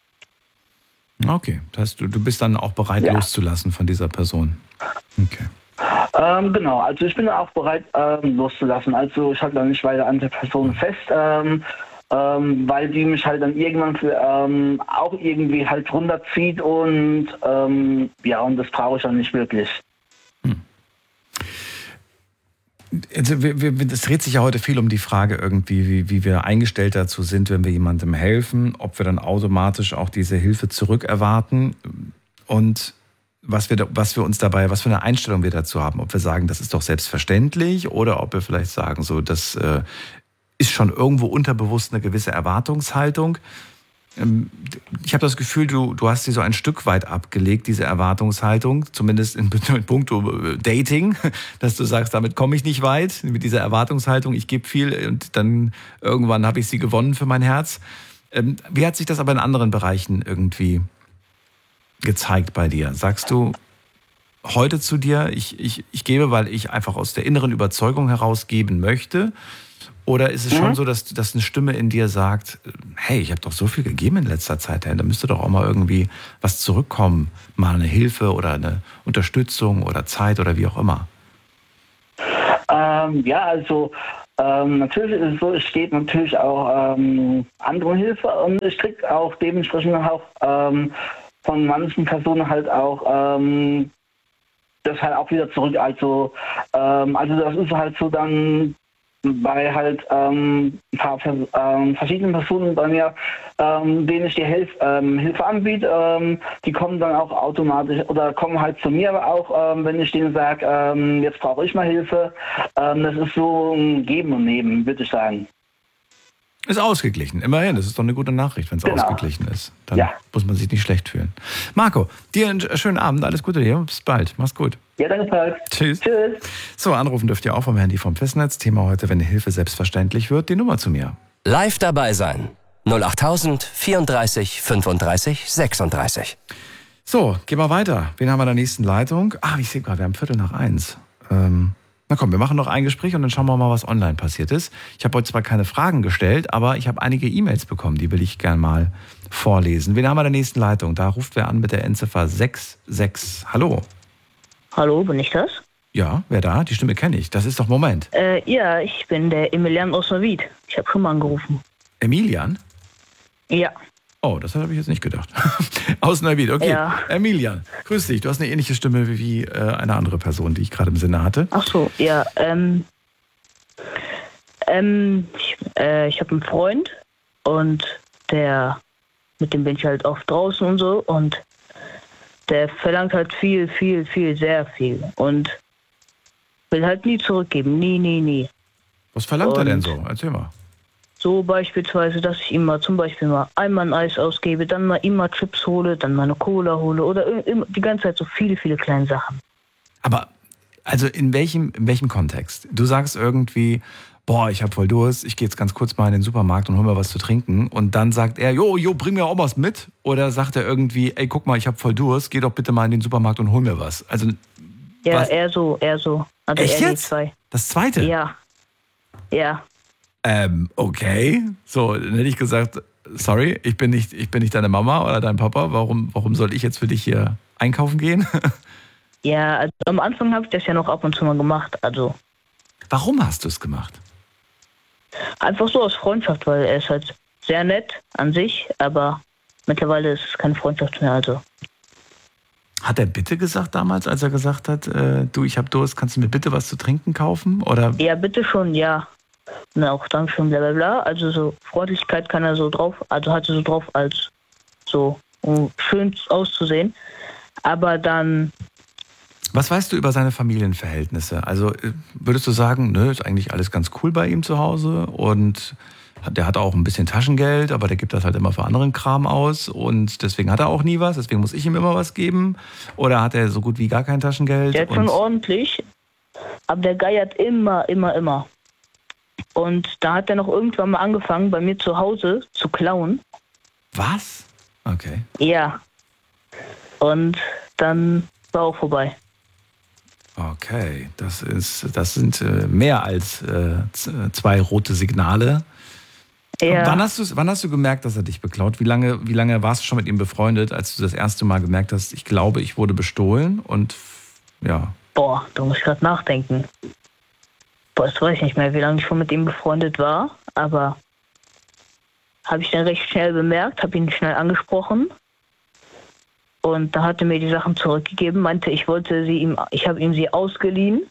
Okay, das heißt, du bist dann auch bereit, loszulassen von dieser Person. Okay. Genau, also ich bin auch bereit, loszulassen. Also ich halte dann nicht weiter an der Person fest, weil die mich halt dann irgendwann auch irgendwie halt runterzieht und und das brauche ich dann nicht wirklich. Also es dreht sich ja heute viel um die Frage irgendwie, wie wir eingestellt dazu sind, wenn wir jemandem helfen, ob wir dann automatisch auch diese Hilfe zurückerwarten und was für eine Einstellung wir dazu haben. Ob wir sagen, das ist doch selbstverständlich oder ob wir vielleicht sagen, so, das ist schon irgendwo unterbewusst eine gewisse Erwartungshaltung. Ich habe das Gefühl, du hast sie so ein Stück weit abgelegt, diese Erwartungshaltung, zumindest in puncto Dating, dass du sagst, damit komme ich nicht weit, mit dieser Erwartungshaltung, ich gebe viel und dann irgendwann habe ich sie gewonnen für mein Herz. Wie hat sich das aber in anderen Bereichen irgendwie gezeigt bei dir? Sagst du heute zu dir, ich gebe, weil ich einfach aus der inneren Überzeugung heraus geben möchte? Oder ist es schon so, dass eine Stimme in dir sagt, hey, ich habe doch so viel gegeben in letzter Zeit, hey, da müsste doch auch mal irgendwie was zurückkommen, mal eine Hilfe oder eine Unterstützung oder Zeit oder wie auch immer? Natürlich ist es so, ich gebe natürlich auch anderen Hilfe und ich kriege auch dementsprechend auch von manchen Personen halt auch das halt auch wieder zurück. Also das ist halt so dann bei halt ein paar verschiedenen Personen bei mir, denen ich die Hilfe anbiete, die kommen dann auch automatisch oder kommen halt zu mir, aber auch wenn ich denen sage, jetzt brauche ich mal Hilfe. Das ist so ein Geben und Nehmen, würde ich sagen. Ist ausgeglichen, immerhin. Das ist doch eine gute Nachricht, wenn es ausgeglichen ist. Dann muss man sich nicht schlecht fühlen. Marco, dir einen schönen Abend, alles Gute dir. Bis bald, mach's gut. Ja, danke. Tschüss. So, anrufen dürft ihr auch vom Handy vom Festnetz. Thema heute, wenn Hilfe selbstverständlich wird, die Nummer zu mir. Live dabei sein. 08000 34 35 36. So, gehen wir weiter. Wen haben wir in der nächsten Leitung? Ich sehe gerade, wir haben 1:45. Na komm, wir machen noch ein Gespräch und dann schauen wir mal, was online passiert ist. Ich habe heute zwar keine Fragen gestellt, aber ich habe einige E-Mails bekommen, die will ich gerne mal vorlesen. Wen haben wir in der nächsten Leitung? Da ruft wer an mit der Endziffer 66. Hallo. Hallo, bin ich das? Ja, wer da? Die Stimme kenne ich. Das ist doch Moment. Ja, ich bin der Emilian aus Neuwied. Ich habe schon mal angerufen. Emilian? Ja. Oh, das habe ich jetzt nicht gedacht. Aus Neuwied, okay. Ja. Emilian, grüß dich. Du hast eine ähnliche Stimme wie eine andere Person, die ich gerade im Sinne hatte. Ach so, ja. Ich habe einen Freund und mit dem bin ich halt oft draußen und so und der verlangt halt viel, sehr viel und will halt nie zurückgeben. Nie. Was verlangt er denn so? Erzähl mal. So beispielsweise, dass ich ihm mal zum Beispiel mal einmal ein Eis ausgebe, dann mal ihm mal Chips hole, dann mal eine Cola hole oder die ganze Zeit so viele kleine Sachen. Aber, also in welchem Kontext? Du sagst irgendwie, ich habe voll Durst, ich gehe jetzt ganz kurz mal in den Supermarkt und hol mir was zu trinken und dann sagt er, jo, bring mir auch was mit. Oder sagt er irgendwie, ey, guck mal, ich habe voll Durst, geh doch bitte mal in den Supermarkt und hol mir was. Also, ja, was? eher so. Also echt jetzt? Das zweite? Ja. Okay. So, dann hätte ich gesagt, sorry, ich bin nicht deine Mama oder dein Papa. Warum soll ich jetzt für dich hier einkaufen gehen? Ja, also am Anfang habe ich das ja noch ab und zu mal gemacht. Also. Warum hast du es gemacht? Einfach so aus Freundschaft, weil er ist halt sehr nett an sich, aber mittlerweile ist es keine Freundschaft mehr. Also. Hat er bitte gesagt damals, als er gesagt hat, du, ich habe Durst, kannst du mir bitte was zu trinken kaufen? Oder? Ja, bitte schon, ja. Und auch Dankeschön, bla bla bla. Also so Freundlichkeit kann er so drauf, also hatte so drauf, als so, um schön auszusehen. Aber dann... Was weißt du über seine Familienverhältnisse? Also würdest du sagen, ist eigentlich alles ganz cool bei ihm zu Hause und der hat auch ein bisschen Taschengeld, aber der gibt das halt immer für anderen Kram aus und deswegen hat er auch nie was, deswegen muss ich ihm immer was geben? Oder hat er so gut wie gar kein Taschengeld? Der hat schon ordentlich, aber der geiert immer. Und da hat er noch irgendwann mal angefangen, bei mir zu Hause zu klauen. Was? Okay. Ja. Und dann war auch vorbei. Okay, das sind mehr als 2 rote Signale. Ja. Wann hast du gemerkt, dass er dich beklaut? Wie lange warst du schon mit ihm befreundet, als du das erste Mal gemerkt hast, ich glaube, ich wurde bestohlen? Und ja. Boah, da muss ich gerade nachdenken. Das weiß ich nicht mehr, wie lange ich schon mit ihm befreundet war, aber habe ich dann recht schnell bemerkt, habe ihn schnell angesprochen und da hat er mir die Sachen zurückgegeben, meinte, ich habe ihm sie ausgeliehen.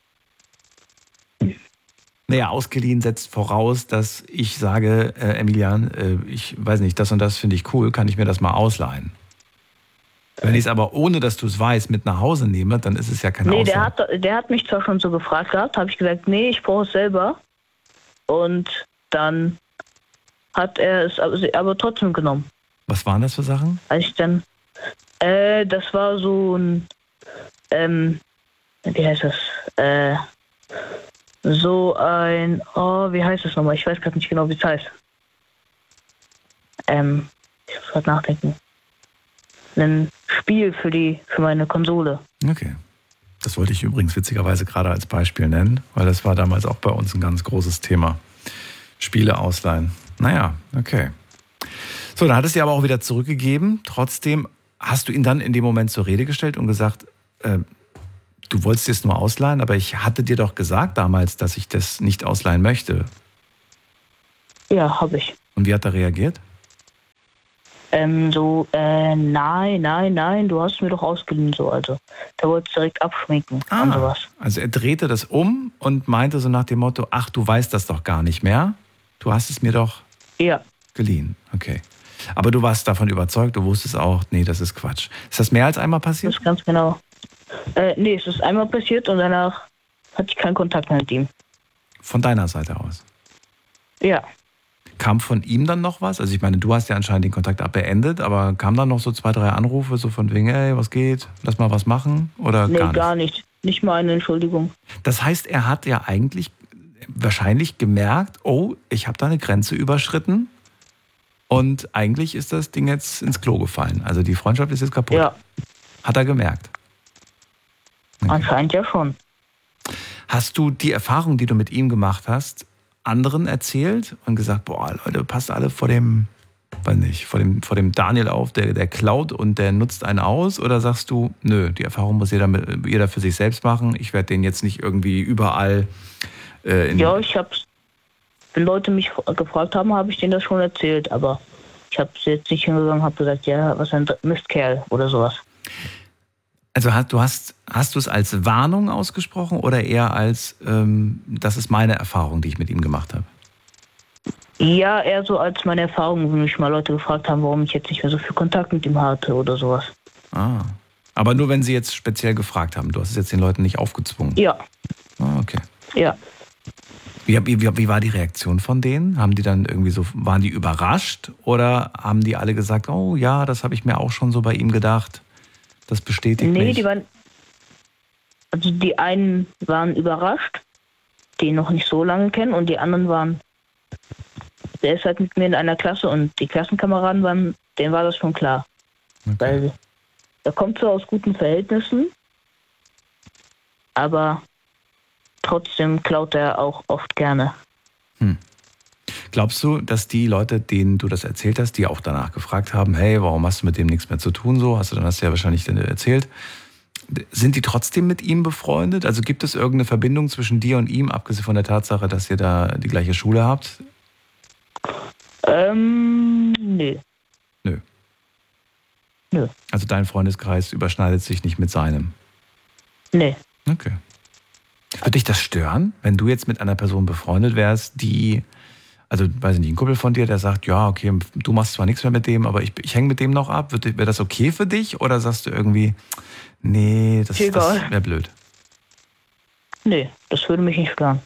Naja, ausgeliehen setzt voraus, dass ich sage, Emilian, ich weiß nicht, das und das finde ich cool, kann ich mir das mal ausleihen? Wenn ich es aber, ohne dass du es weißt, mit nach Hause nehme, dann ist es ja kein Ausleihen. Der hat mich zwar schon so gefragt gehabt, habe ich gesagt, nee, ich brauche es selber. Und dann hat er es aber trotzdem genommen. Was waren das für Sachen? Als ich dann, das war so ein, wie heißt das? So ein, wie heißt das nochmal? Ich weiß gerade nicht genau, wie es heißt. Ich muss gerade nachdenken. Ein Spiel für meine Konsole. Okay. Das wollte ich übrigens witzigerweise gerade als Beispiel nennen, weil das war damals auch bei uns ein ganz großes Thema. Spiele ausleihen. Naja, okay. So, dann hat es dir aber auch wieder zurückgegeben. Trotzdem hast du ihn dann in dem Moment zur Rede gestellt und gesagt, du wolltest es nur ausleihen, aber ich hatte dir doch gesagt damals, dass ich das nicht ausleihen möchte. Ja, habe ich. Und wie hat er reagiert? Nein, du hast mir doch ausgeliehen, so, also. Der wollte es direkt abschminken und sowas. Also er drehte das um und meinte so nach dem Motto, ach, du weißt das doch gar nicht mehr. Du hast es mir doch geliehen. Okay. Aber du warst davon überzeugt, du wusstest auch, nee, das ist Quatsch. Ist das mehr als einmal passiert? Das ist ganz genau. Nee, es ist einmal passiert und danach hatte ich keinen Kontakt mehr mit ihm. Von deiner Seite aus? Ja. Kam von ihm dann noch was? Also ich meine, du hast ja anscheinend den Kontakt beendet, aber kamen dann noch so 2, 3 Anrufe, so von wegen, ey, was geht? Lass mal was machen? Oder nee, gar nicht? Gar nicht. Nicht mal eine Entschuldigung. Das heißt, er hat ja eigentlich wahrscheinlich gemerkt, oh, ich habe da eine Grenze überschritten und eigentlich ist das Ding jetzt ins Klo gefallen. Also die Freundschaft ist jetzt kaputt. Ja. Hat er gemerkt? Okay. Anscheinend ja schon. Hast du die Erfahrung, die du mit ihm gemacht hast, anderen erzählt und gesagt, boah, Leute, passt alle vor dem Daniel auf, der klaut und der nutzt einen aus? Oder sagst du, nö, die Erfahrung muss jeder für sich selbst machen, ich werde den jetzt nicht irgendwie überall Ja, wenn Leute mich gefragt haben, habe ich denen das schon erzählt, aber ich habe es jetzt nicht hingegangen, habe gesagt, ja, was ein Mistkerl oder sowas. Also hast du es als Warnung ausgesprochen oder eher als, das ist meine Erfahrung, die ich mit ihm gemacht habe? Ja, eher so als meine Erfahrung, wenn mich mal Leute gefragt haben, warum ich jetzt nicht mehr so viel Kontakt mit ihm hatte oder sowas. Aber nur wenn sie jetzt speziell gefragt haben, du hast es jetzt den Leuten nicht aufgezwungen? Ja. Okay. Ja. Wie war die Reaktion von denen? Haben die dann irgendwie so, waren die überrascht oder haben die alle gesagt, oh ja, das habe ich mir auch schon so bei ihm gedacht? Das bestätigt mich. Nee, die einen waren überrascht, die ihn noch nicht so lange kennen, und die anderen waren, der ist halt mit mir in einer Klasse und die Klassenkameraden denen war das schon klar. Okay. Weil er kommt zwar aus guten Verhältnissen, aber trotzdem klaut er auch oft gerne. Glaubst du, dass die Leute, denen du das erzählt hast, die auch danach gefragt haben, hey, warum hast du mit dem nichts mehr zu tun, so, hast du ja wahrscheinlich erzählt, sind die trotzdem mit ihm befreundet? Also gibt es irgendeine Verbindung zwischen dir und ihm, abgesehen von der Tatsache, dass ihr da die gleiche Schule habt? Nee. Nö. Also dein Freundeskreis überschneidet sich nicht mit seinem? Nee. Okay. Würde dich das stören, wenn du jetzt mit einer Person befreundet wärst, die, also weiß ich nicht, ein Kumpel von dir, der sagt, ja, okay, du machst zwar nichts mehr mit dem, aber ich hänge mit dem noch ab. Wäre das okay für dich oder sagst du irgendwie, nee, das wäre blöd? Nee, das würde mich nicht stören.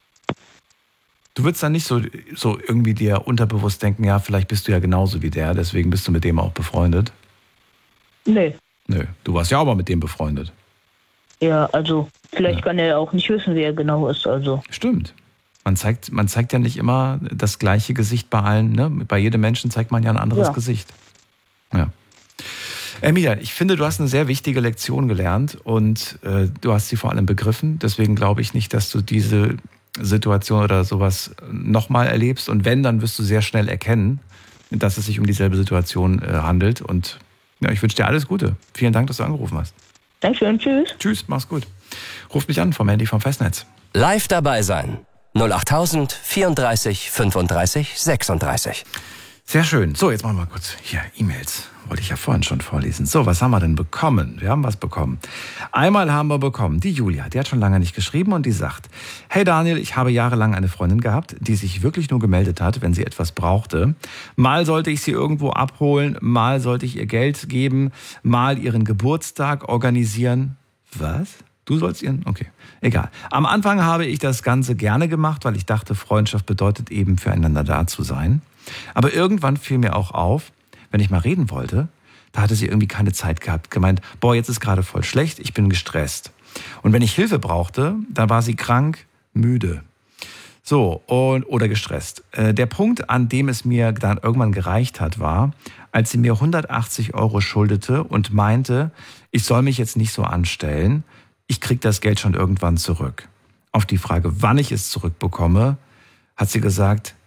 Du würdest dann nicht so irgendwie dir unterbewusst denken, ja, vielleicht bist du ja genauso wie der, deswegen bist du mit dem auch befreundet? Nee. Nö, du warst ja aber mit dem befreundet. Ja, also vielleicht kann er auch nicht wissen, wie er genau ist. Also. Stimmt. Man zeigt ja nicht immer das gleiche Gesicht bei allen. Ne? Bei jedem Menschen zeigt man ja ein anderes Gesicht. Ja. Emilia, ich finde, du hast eine sehr wichtige Lektion gelernt und du hast sie vor allem begriffen. Deswegen glaube ich nicht, dass du diese Situation oder sowas nochmal erlebst. Und wenn, dann wirst du sehr schnell erkennen, dass es sich um dieselbe Situation handelt. Und ja, ich wünsche dir alles Gute. Vielen Dank, dass du angerufen hast. Dankeschön, tschüss. Tschüss, mach's gut. Ruf mich an vom Handy vom Festnetz. Live dabei sein. 08000 34 35 36. Sehr schön. So, jetzt machen wir mal kurz hier E-Mails. Wollte ich ja vorhin schon vorlesen. So, was haben wir denn bekommen? Wir haben was bekommen. Einmal haben wir bekommen, die Julia, die hat schon lange nicht geschrieben und die sagt, hey Daniel, ich habe jahrelang eine Freundin gehabt, die sich wirklich nur gemeldet hat, wenn sie etwas brauchte. Mal sollte ich sie irgendwo abholen, mal sollte ich ihr Geld geben, mal ihren Geburtstag organisieren. Was? Du sollst ihren? Okay, egal. Am Anfang habe ich das Ganze gerne gemacht, weil ich dachte, Freundschaft bedeutet eben füreinander da zu sein. Aber irgendwann fiel mir auch auf, wenn ich mal reden wollte, da hatte sie irgendwie keine Zeit gehabt. Gemeint, boah, jetzt ist gerade voll schlecht, ich bin gestresst. Und wenn ich Hilfe brauchte, dann war sie krank, müde. So, oder gestresst. Der Punkt, an dem es mir dann irgendwann gereicht hat, war, als sie mir 180 € schuldete und meinte, ich soll mich jetzt nicht so anstellen, ich krieg das Geld schon irgendwann zurück. Auf die Frage, wann ich es zurückbekomme, hat sie gesagt,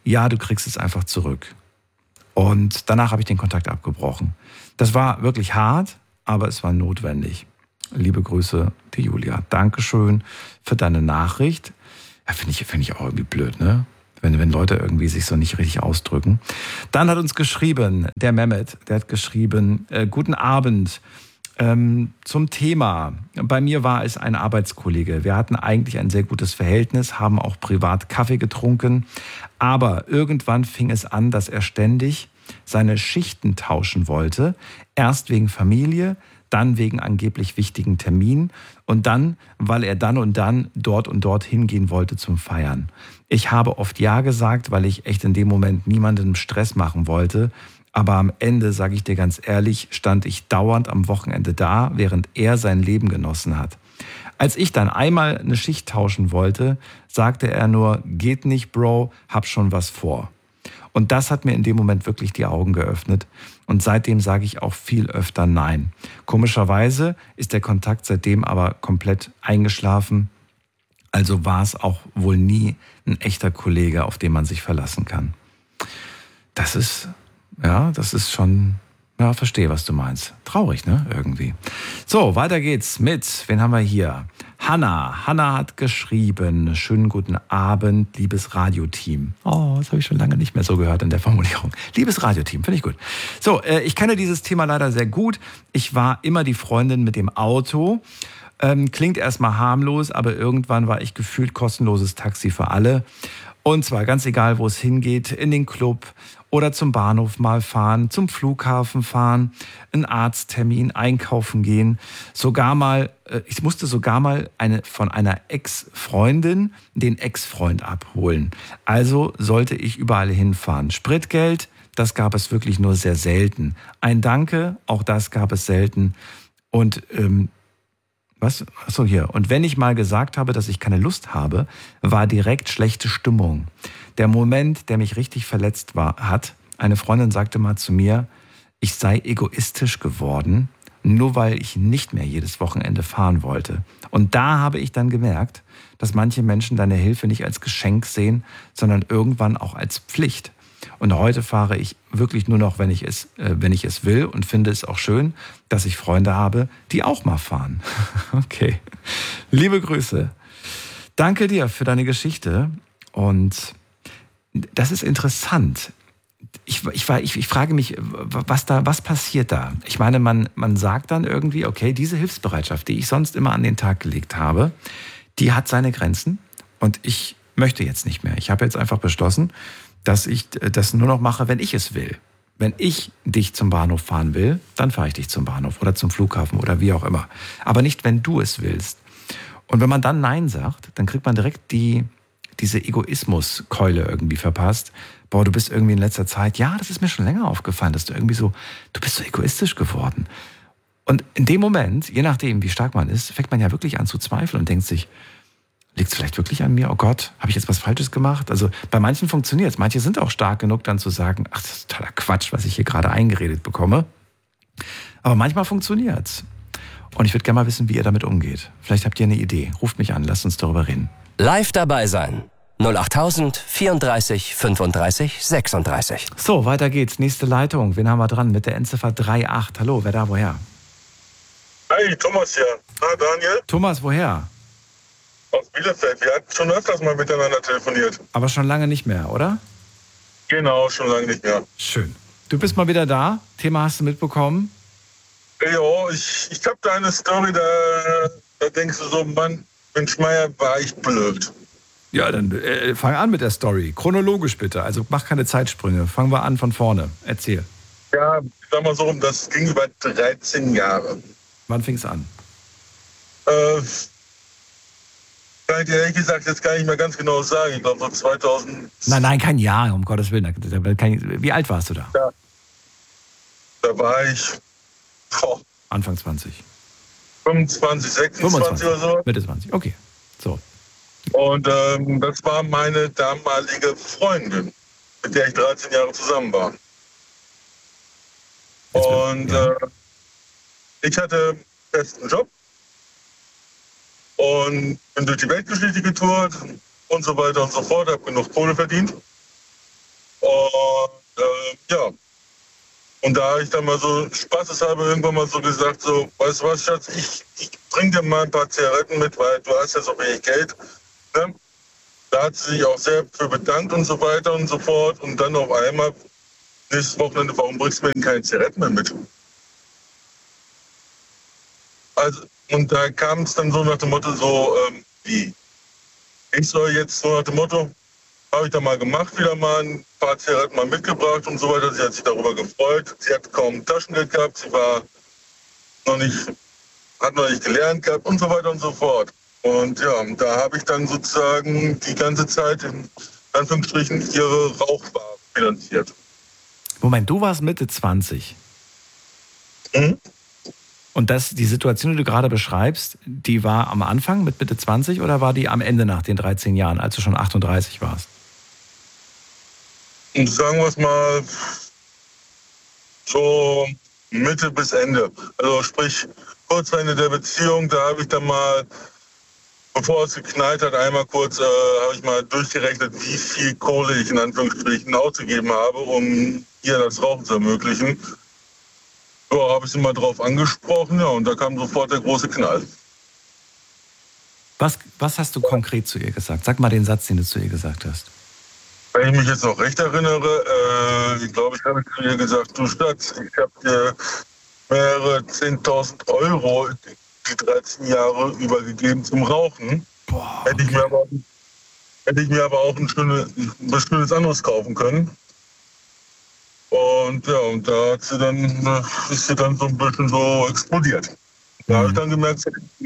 ja, du kriegst es einfach zurück. Und danach habe ich den Kontakt abgebrochen. Das war wirklich hart, aber es war notwendig. Liebe Grüße, die Julia. Dankeschön für deine Nachricht. Ja, finde ich auch irgendwie blöd, ne? Wenn Leute irgendwie sich so nicht richtig ausdrücken. Dann hat uns geschrieben, der Mehmet, der hat geschrieben, guten Abend. Zum Thema. Bei mir war es ein Arbeitskollege. Wir hatten eigentlich ein sehr gutes Verhältnis, haben auch privat Kaffee getrunken. Aber irgendwann fing es an, dass er ständig seine Schichten tauschen wollte. Erst wegen Familie, dann wegen angeblich wichtigen Terminen und dann, weil er dann und dann dort und dort hingehen wollte zum Feiern. Ich habe oft Ja gesagt, weil ich echt in dem Moment niemandem Stress machen wollte. Aber am Ende, sage ich dir ganz ehrlich, stand ich dauernd am Wochenende da, während er sein Leben genossen hat. Als ich dann einmal eine Schicht tauschen wollte, sagte er nur, geht nicht, Bro, hab schon was vor. Und das hat mir in dem Moment wirklich die Augen geöffnet. Und seitdem sage ich auch viel öfter Nein. Komischerweise ist der Kontakt seitdem aber komplett eingeschlafen. Also war es auch wohl nie ein echter Kollege, auf den man sich verlassen kann. Das ist schon, ja, verstehe, was du meinst. Traurig, ne, irgendwie. So, weiter geht's mit, wen haben wir hier? Hanna. Hanna hat geschrieben, schönen guten Abend, liebes Radioteam. Oh, das habe ich schon lange nicht mehr so gehört in der Formulierung. Liebes Radioteam, finde ich gut. So, ich kenne dieses Thema leider sehr gut. Ich war immer die Freundin mit dem Auto. Klingt erstmal harmlos, aber irgendwann war ich gefühlt kostenloses Taxi für alle. Und zwar ganz egal, wo es hingeht, in den Club oder zum Bahnhof mal fahren, zum Flughafen fahren, einen Arzttermin, einkaufen gehen. Ich musste sogar mal von einer Ex-Freundin den Ex-Freund abholen. Also sollte ich überall hinfahren. Spritgeld, das gab es wirklich nur sehr selten. Ein Danke, auch das gab es selten. Und was? Achso, hier. Und wenn ich mal gesagt habe, dass ich keine Lust habe, war direkt schlechte Stimmung. Der Moment, der mich richtig verletzt hat, eine Freundin sagte mal zu mir, ich sei egoistisch geworden, nur weil ich nicht mehr jedes Wochenende fahren wollte. Und da habe ich dann gemerkt, dass manche Menschen deine Hilfe nicht als Geschenk sehen, sondern irgendwann auch als Pflicht. Und heute fahre ich wirklich nur noch, wenn ich es will und finde es auch schön, dass ich Freunde habe, die auch mal fahren. Okay. Liebe Grüße. Danke dir für deine Geschichte. Und das ist interessant. Ich frage mich, was passiert da? Ich meine, man sagt dann irgendwie, okay, diese Hilfsbereitschaft, die ich sonst immer an den Tag gelegt habe, die hat seine Grenzen und ich möchte jetzt nicht mehr. Ich habe jetzt einfach beschlossen, dass ich das nur noch mache, wenn ich es will. Wenn ich dich zum Bahnhof fahren will, dann fahre ich dich zum Bahnhof oder zum Flughafen oder wie auch immer. Aber nicht, wenn du es willst. Und wenn man dann Nein sagt, dann kriegt man direkt diese Egoismuskeule irgendwie verpasst. Boah, du bist irgendwie in letzter Zeit, ja, das ist mir schon länger aufgefallen, dass du bist so egoistisch geworden. Und in dem Moment, je nachdem, wie stark man ist, fängt man ja wirklich an zu zweifeln und denkt sich, liegt es vielleicht wirklich an mir? Oh Gott, habe ich jetzt was Falsches gemacht? Also bei manchen funktioniert es. Manche sind auch stark genug, dann zu sagen, ach, das ist totaler Quatsch, was ich hier gerade eingeredet bekomme. Aber manchmal funktioniert es. Und ich würde gerne mal wissen, wie ihr damit umgeht. Vielleicht habt ihr eine Idee. Ruft mich an, lasst uns darüber reden. Live dabei sein. 08000 34 35 36. So, weiter geht's. Nächste Leitung. Wen haben wir dran? Mit der Endziffer 38. Hallo, wer da, woher? Hey, Thomas hier. Na, Daniel? Thomas, woher? Aus Bielefeld. Wir hatten schon öfters mal miteinander telefoniert. Aber schon lange nicht mehr, oder? Genau, schon lange nicht mehr. Schön. Du bist mal wieder da. Thema hast du mitbekommen? Ja, ich hab da eine Story, da denkst du so, Mann, Mensch Meier, war ich blöd. Ja, dann fang an mit der Story. Chronologisch bitte. Also mach keine Zeitsprünge. Fangen wir an von vorne. Erzähl. Ja, ich sag mal so, das ging über 13 Jahre. Wann fing's an? Kann ich dir ehrlich gesagt jetzt gar nicht mehr ganz genau sagen. Ich glaube so 2000. Nein, kein Jahr, um Gottes Willen. Wie alt warst du da? Ja. Da war ich Anfang 20. 25, 26 oder so. Mitte 20, okay. So. Und das war meine damalige Freundin, mit der ich 13 Jahre zusammen war. Und ich hatte einen festen Job und bin durch die Weltgeschichte getourt und so weiter und so fort, habe genug Kohle verdient. Und ja. Und da habe ich dann mal so spaßeshalber irgendwann mal so gesagt, so, weißt du was, Schatz, ich bring dir mal ein paar Zigaretten mit, weil du hast ja so wenig Geld. Ne? Da hat sie sich auch sehr für bedankt und so weiter und so fort. Und dann auf einmal, nächstes Wochenende, warum bringst du mir denn keine Zigaretten mehr mit? Also, und da kam es dann so nach dem Motto so, wie? Ich soll jetzt so nach dem Motto, habe ich da mal gemacht, wieder mal ein paar Zigaretten mal mitgebracht und so weiter. Sie hat sich darüber gefreut. Sie hat kaum Taschengeld gehabt. Sie hat noch nicht gelernt gehabt und so weiter und so fort. Und ja, da habe ich dann sozusagen die ganze Zeit in Anführungsstrichen ihre Rauchbar finanziert. Moment, du warst Mitte 20. Mhm. Und die Situation, die du gerade beschreibst, die war am Anfang mit Mitte 20 oder war die am Ende nach den 13 Jahren, als du schon 38 warst? Und sagen wir es mal so Mitte bis Ende. Also sprich, kurz vor Ende der Beziehung, da habe ich dann mal, bevor es geknallt hat, einmal kurz habe ich mal durchgerechnet, wie viel Kohle ich in Anführungsstrichen ausgegeben habe, um ihr das Rauchen zu ermöglichen. Ja, habe ich sie mal drauf angesprochen, ja, und da kam sofort der große Knall. Was hast du konkret zu ihr gesagt? Sag mal den Satz, den du zu ihr gesagt hast. Wenn ich mich jetzt noch recht erinnere, ich glaube, ich habe zu ihr gesagt, du Schatz, ich habe dir mehrere 10.000 Euro die 13 Jahre übergegeben zum Rauchen. Boah, okay. Hätte ich mir aber auch ein schönes anderes kaufen können. Und ja, und da ist sie dann so ein bisschen so explodiert. Da habe ich dann gemerkt,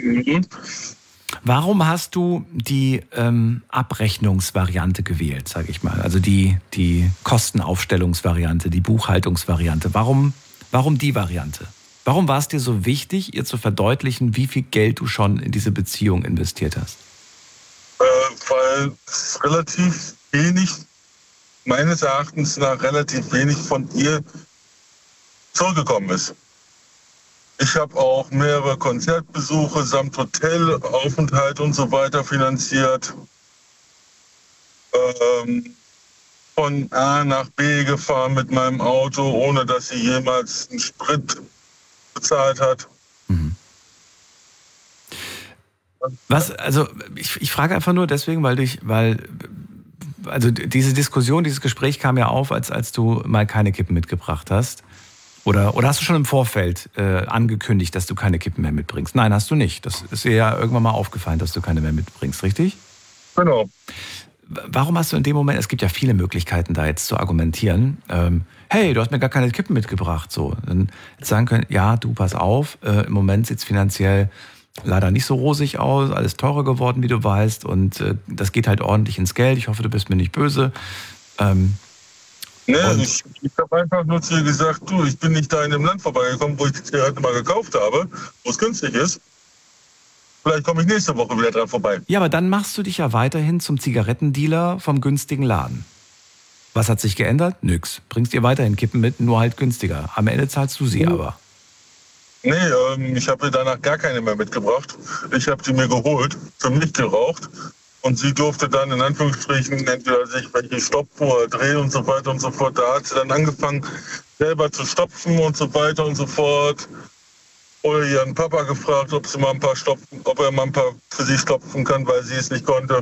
warum hast du die Abrechnungsvariante gewählt, sage ich mal? Also die Kostenaufstellungsvariante, die Buchhaltungsvariante. Warum die Variante? Warum war es dir so wichtig, ihr zu verdeutlichen, wie viel Geld du schon in diese Beziehung investiert hast? Weil es relativ wenig, meines Erachtens nach relativ wenig von ihr zurückgekommen ist. Ich habe auch mehrere Konzertbesuche samt Hotelaufenthalt und so weiter finanziert. Von A nach B gefahren mit meinem Auto, ohne dass sie jemals einen Sprit bezahlt hat. Mhm. Also ich frage einfach nur deswegen, weil diese Diskussion, dieses Gespräch kam ja auf, als du mal keine Kippen mitgebracht hast. Oder hast du schon im Vorfeld angekündigt, dass du keine Kippen mehr mitbringst? Nein, hast du nicht. Das ist dir ja irgendwann mal aufgefallen, dass du keine mehr mitbringst, richtig? Genau. Warum hast du in dem Moment, es gibt ja viele Möglichkeiten, da jetzt zu argumentieren, hey, du hast mir gar keine Kippen mitgebracht. So, dann sagen können, ja, du, pass auf, im Moment sieht es finanziell leider nicht so rosig aus, alles teurer geworden, wie du weißt, und das geht halt ordentlich ins Geld. Ich hoffe, du bist mir nicht böse. Ich habe einfach nur zu ihr gesagt, du, ich bin nicht da in dem Land vorbeigekommen, wo ich die Zigarette mal gekauft habe, wo es günstig ist. Vielleicht komme ich nächste Woche wieder dran vorbei. Ja, aber dann machst du dich ja weiterhin zum Zigarettendealer vom günstigen Laden. Was hat sich geändert? Nix. Bringst ihr weiterhin Kippen mit, nur halt günstiger. Am Ende zahlst du sie aber. Nee, ich habe ihr danach gar keine mehr mitgebracht. Ich habe die mir geholt, für mich geraucht. Und sie durfte dann in Anführungsstrichen entweder sich welche stopfen oder drehen und so weiter und so fort. Da hat sie dann angefangen, selber zu stopfen und so weiter und so fort. Oder ihren Papa gefragt, ob er mal ein paar für sie stopfen kann, weil sie es nicht konnte.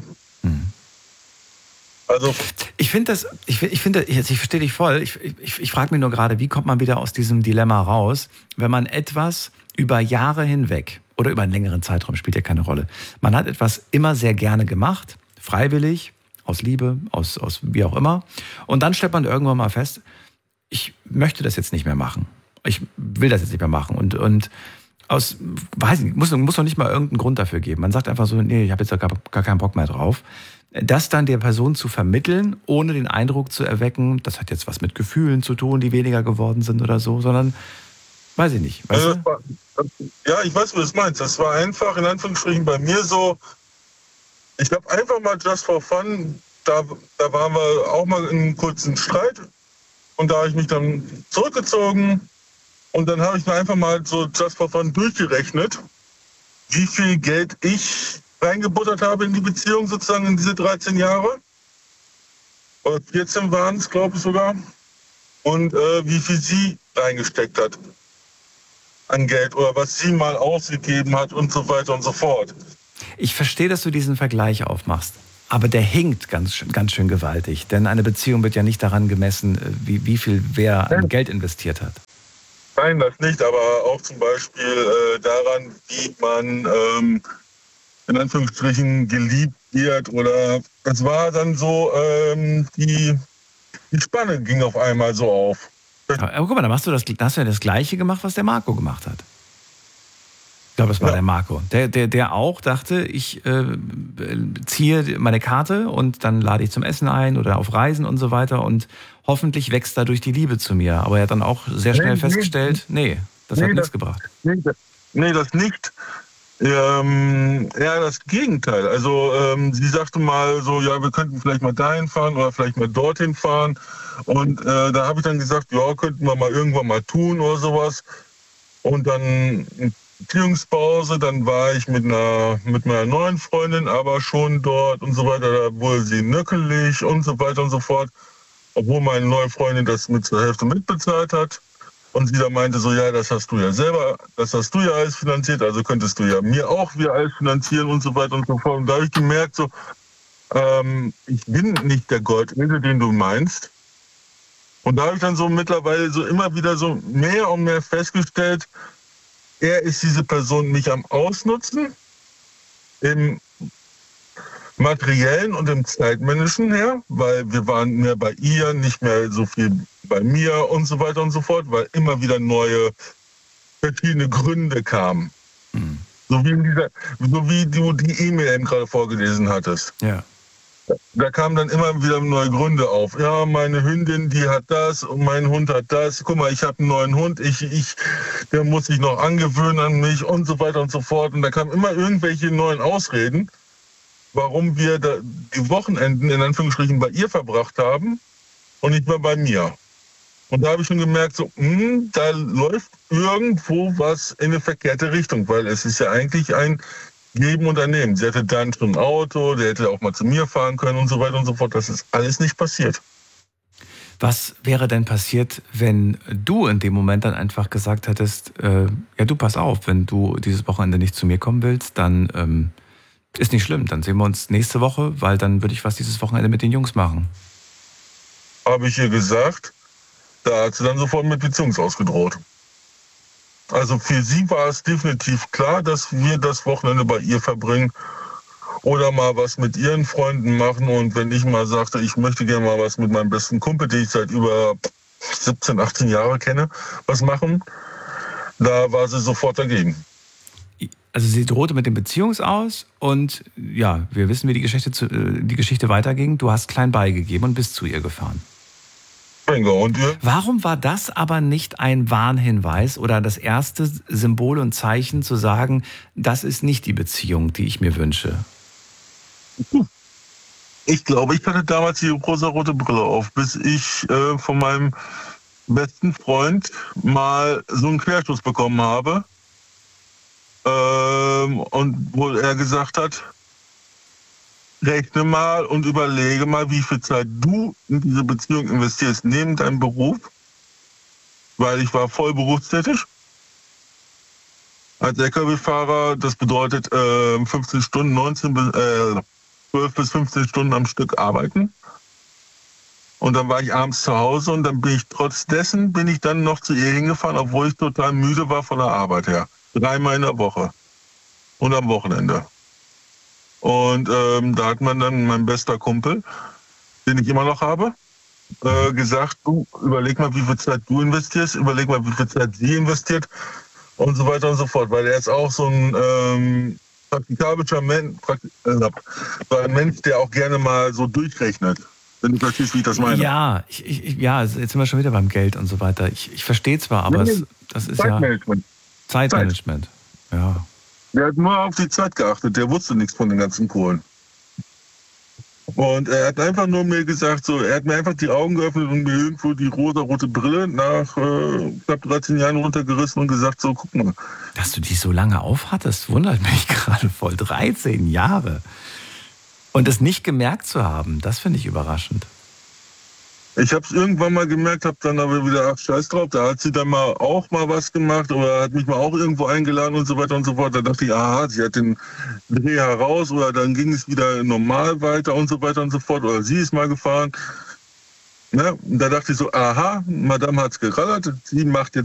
Also ich verstehe dich voll. Ich frage mich nur gerade, wie kommt man wieder aus diesem Dilemma raus, wenn man etwas über Jahre hinweg oder über einen längeren Zeitraum, spielt ja keine Rolle. Man hat etwas immer sehr gerne gemacht, freiwillig, aus Liebe, aus wie auch immer. Und dann stellt man irgendwann mal fest, ich möchte das jetzt nicht mehr machen. Ich will das jetzt nicht mehr machen. Und weiß nicht, muss doch nicht mal irgendeinen Grund dafür geben. Man sagt einfach so, nee, ich habe jetzt gar keinen Bock mehr drauf. Das dann der Person zu vermitteln, ohne den Eindruck zu erwecken, das hat jetzt was mit Gefühlen zu tun, die weniger geworden sind oder so, sondern, weiß ich nicht. Weißt du? Ja, ich weiß, was du meinst. Das war einfach, in Anführungsstrichen, bei mir so, ich habe einfach mal just for fun, da waren wir auch mal in einem kurzen Streit und da habe ich mich dann zurückgezogen und dann habe ich mir einfach mal so just for fun durchgerechnet, wie viel Geld ich reingebuttert habe in die Beziehung sozusagen in diese 13 Jahre. oder 14 waren es, glaube ich sogar. Und wie viel sie reingesteckt hat an Geld oder was sie mal ausgegeben hat und so weiter und so fort. Ich verstehe, dass du diesen Vergleich aufmachst. Aber der hinkt ganz schön gewaltig. Denn eine Beziehung wird ja nicht daran gemessen, wie viel wer an Geld investiert hat. Nein, das nicht, aber auch zum Beispiel daran, wie man in Anführungsstrichen geliebt wird. Oder es war dann so, die Spanne ging auf einmal so auf. Aber guck mal, hast du ja das Gleiche gemacht, was der Marco gemacht hat. Ich glaube, es war der Marco. Der auch dachte, ich ziehe meine Karte und dann lade ich zum Essen ein oder auf Reisen und so weiter und hoffentlich wächst dadurch die Liebe zu mir. Aber er hat dann auch sehr schnell festgestellt, das hat nichts gebracht. Nee, das nicht. Eher das Gegenteil. Also sie sagte mal so, ja, wir könnten vielleicht mal dahin fahren oder vielleicht mal dorthin fahren. Und da habe ich dann gesagt, ja, könnten wir mal irgendwann mal tun oder sowas. Und dann Beziehungspause, dann war ich mit meiner neuen Freundin aber schon dort und so weiter, da wurde sie nöckelig und so weiter und so fort, obwohl meine neue Freundin das mit zur Hälfte mitbezahlt hat und sie da meinte so, ja, das hast du ja alles finanziert, also könntest du ja mir auch wieder alles finanzieren und so weiter und so fort. Und da habe ich gemerkt so, ich bin nicht der Goldesel, den du meinst. Und da habe ich dann so mittlerweile so immer wieder so mehr und mehr festgestellt, er ist diese Person nicht am Ausnutzen, im materiellen und im zeitmännischen her, weil wir waren mehr bei ihr, nicht mehr so viel bei mir und so weiter und so fort, weil immer wieder neue, verschiedene Gründe kamen. Mhm. So wie du die E-Mail eben gerade vorgelesen hattest. Ja. Da kamen dann immer wieder neue Gründe auf. Ja, meine Hündin, die hat das und mein Hund hat das. Guck mal, ich habe einen neuen Hund, der muss sich noch angewöhnen an mich und so weiter und so fort. Und da kamen immer irgendwelche neuen Ausreden, warum wir die Wochenenden in Anführungsstrichen bei ihr verbracht haben und nicht mehr bei mir. Und da habe ich schon gemerkt, so, da läuft irgendwo was in eine verkehrte Richtung, weil es ist ja eigentlich ein Geben und Nehmen. Sie hatte dann schon ein Auto, der hätte auch mal zu mir fahren können und so weiter und so fort. Das ist alles nicht passiert. Was wäre denn passiert, wenn du in dem Moment dann einfach gesagt hättest, ja du pass auf, wenn du dieses Wochenende nicht zu mir kommen willst, dann ist nicht schlimm, dann sehen wir uns nächste Woche, weil dann würde ich was dieses Wochenende mit den Jungs machen. Habe ich ihr gesagt, da hat sie dann sofort mit Beziehungsaus gedroht. Also für sie war es definitiv klar, dass wir das Wochenende bei ihr verbringen oder mal was mit ihren Freunden machen. Und wenn ich mal sagte, ich möchte gerne mal was mit meinem besten Kumpel, den ich seit über 17, 18 Jahren kenne, was machen, da war sie sofort dagegen. Also sie drohte mit dem Beziehungsaus und ja, wir wissen, wie die Geschichte weiterging. Du hast klein beigegeben und bist zu ihr gefahren. Und warum war das aber nicht ein Warnhinweis oder das erste Symbol und Zeichen zu sagen, das ist nicht die Beziehung, die ich mir wünsche? Ich glaube, ich hatte damals die rosa-rote Brille auf, bis ich von meinem besten Freund mal so einen Querstoß bekommen habe. Und wo er gesagt hat, rechne mal und überlege mal, wie viel Zeit du in diese Beziehung investierst neben deinem Beruf, weil ich war voll berufstätig. Als LKW-Fahrer, das bedeutet 15 Stunden, 12 bis 15 Stunden am Stück arbeiten. Und dann war ich abends zu Hause und dann bin ich dann noch zu ihr hingefahren, obwohl ich total müde war von der Arbeit her. 3-mal in der Woche und am Wochenende. Und da hat man dann, mein bester Kumpel, den ich immer noch habe, gesagt, du überleg mal, wie viel Zeit du investierst, überleg mal, wie viel Zeit sie investiert und so weiter und so fort. Weil er ist auch so ein praktikabler Mensch, ein Mensch, der auch gerne mal so durchrechnet. Wenn du verstehst, wie ich das meine. Ja, jetzt sind wir schon wieder beim Geld und so weiter. Ich verstehe zwar, aber das ist Zeitmanagement. Ja. Der hat nur auf die Zeit geachtet, der wusste nichts von den ganzen Kohlen. Und er hat einfach nur mir gesagt, so, er hat mir einfach die Augen geöffnet und mir irgendwo die rosa-rote Brille nach knapp 13 Jahren runtergerissen und gesagt, so, guck mal. Dass du die so lange aufhattest, wundert mich gerade voll. 13 Jahre. Und es nicht gemerkt zu haben, das finde ich überraschend. Ich habe es irgendwann mal gemerkt, habe dann aber wieder, ach scheiß drauf, da hat sie dann auch mal was gemacht oder hat mich mal auch irgendwo eingeladen und so weiter und so fort. Da dachte ich, aha, sie hat den Dreh heraus oder dann ging es wieder normal weiter und so weiter und so fort oder sie ist mal gefahren. Ja, da dachte ich so, aha, Madame hat's gerallert, sie macht jetzt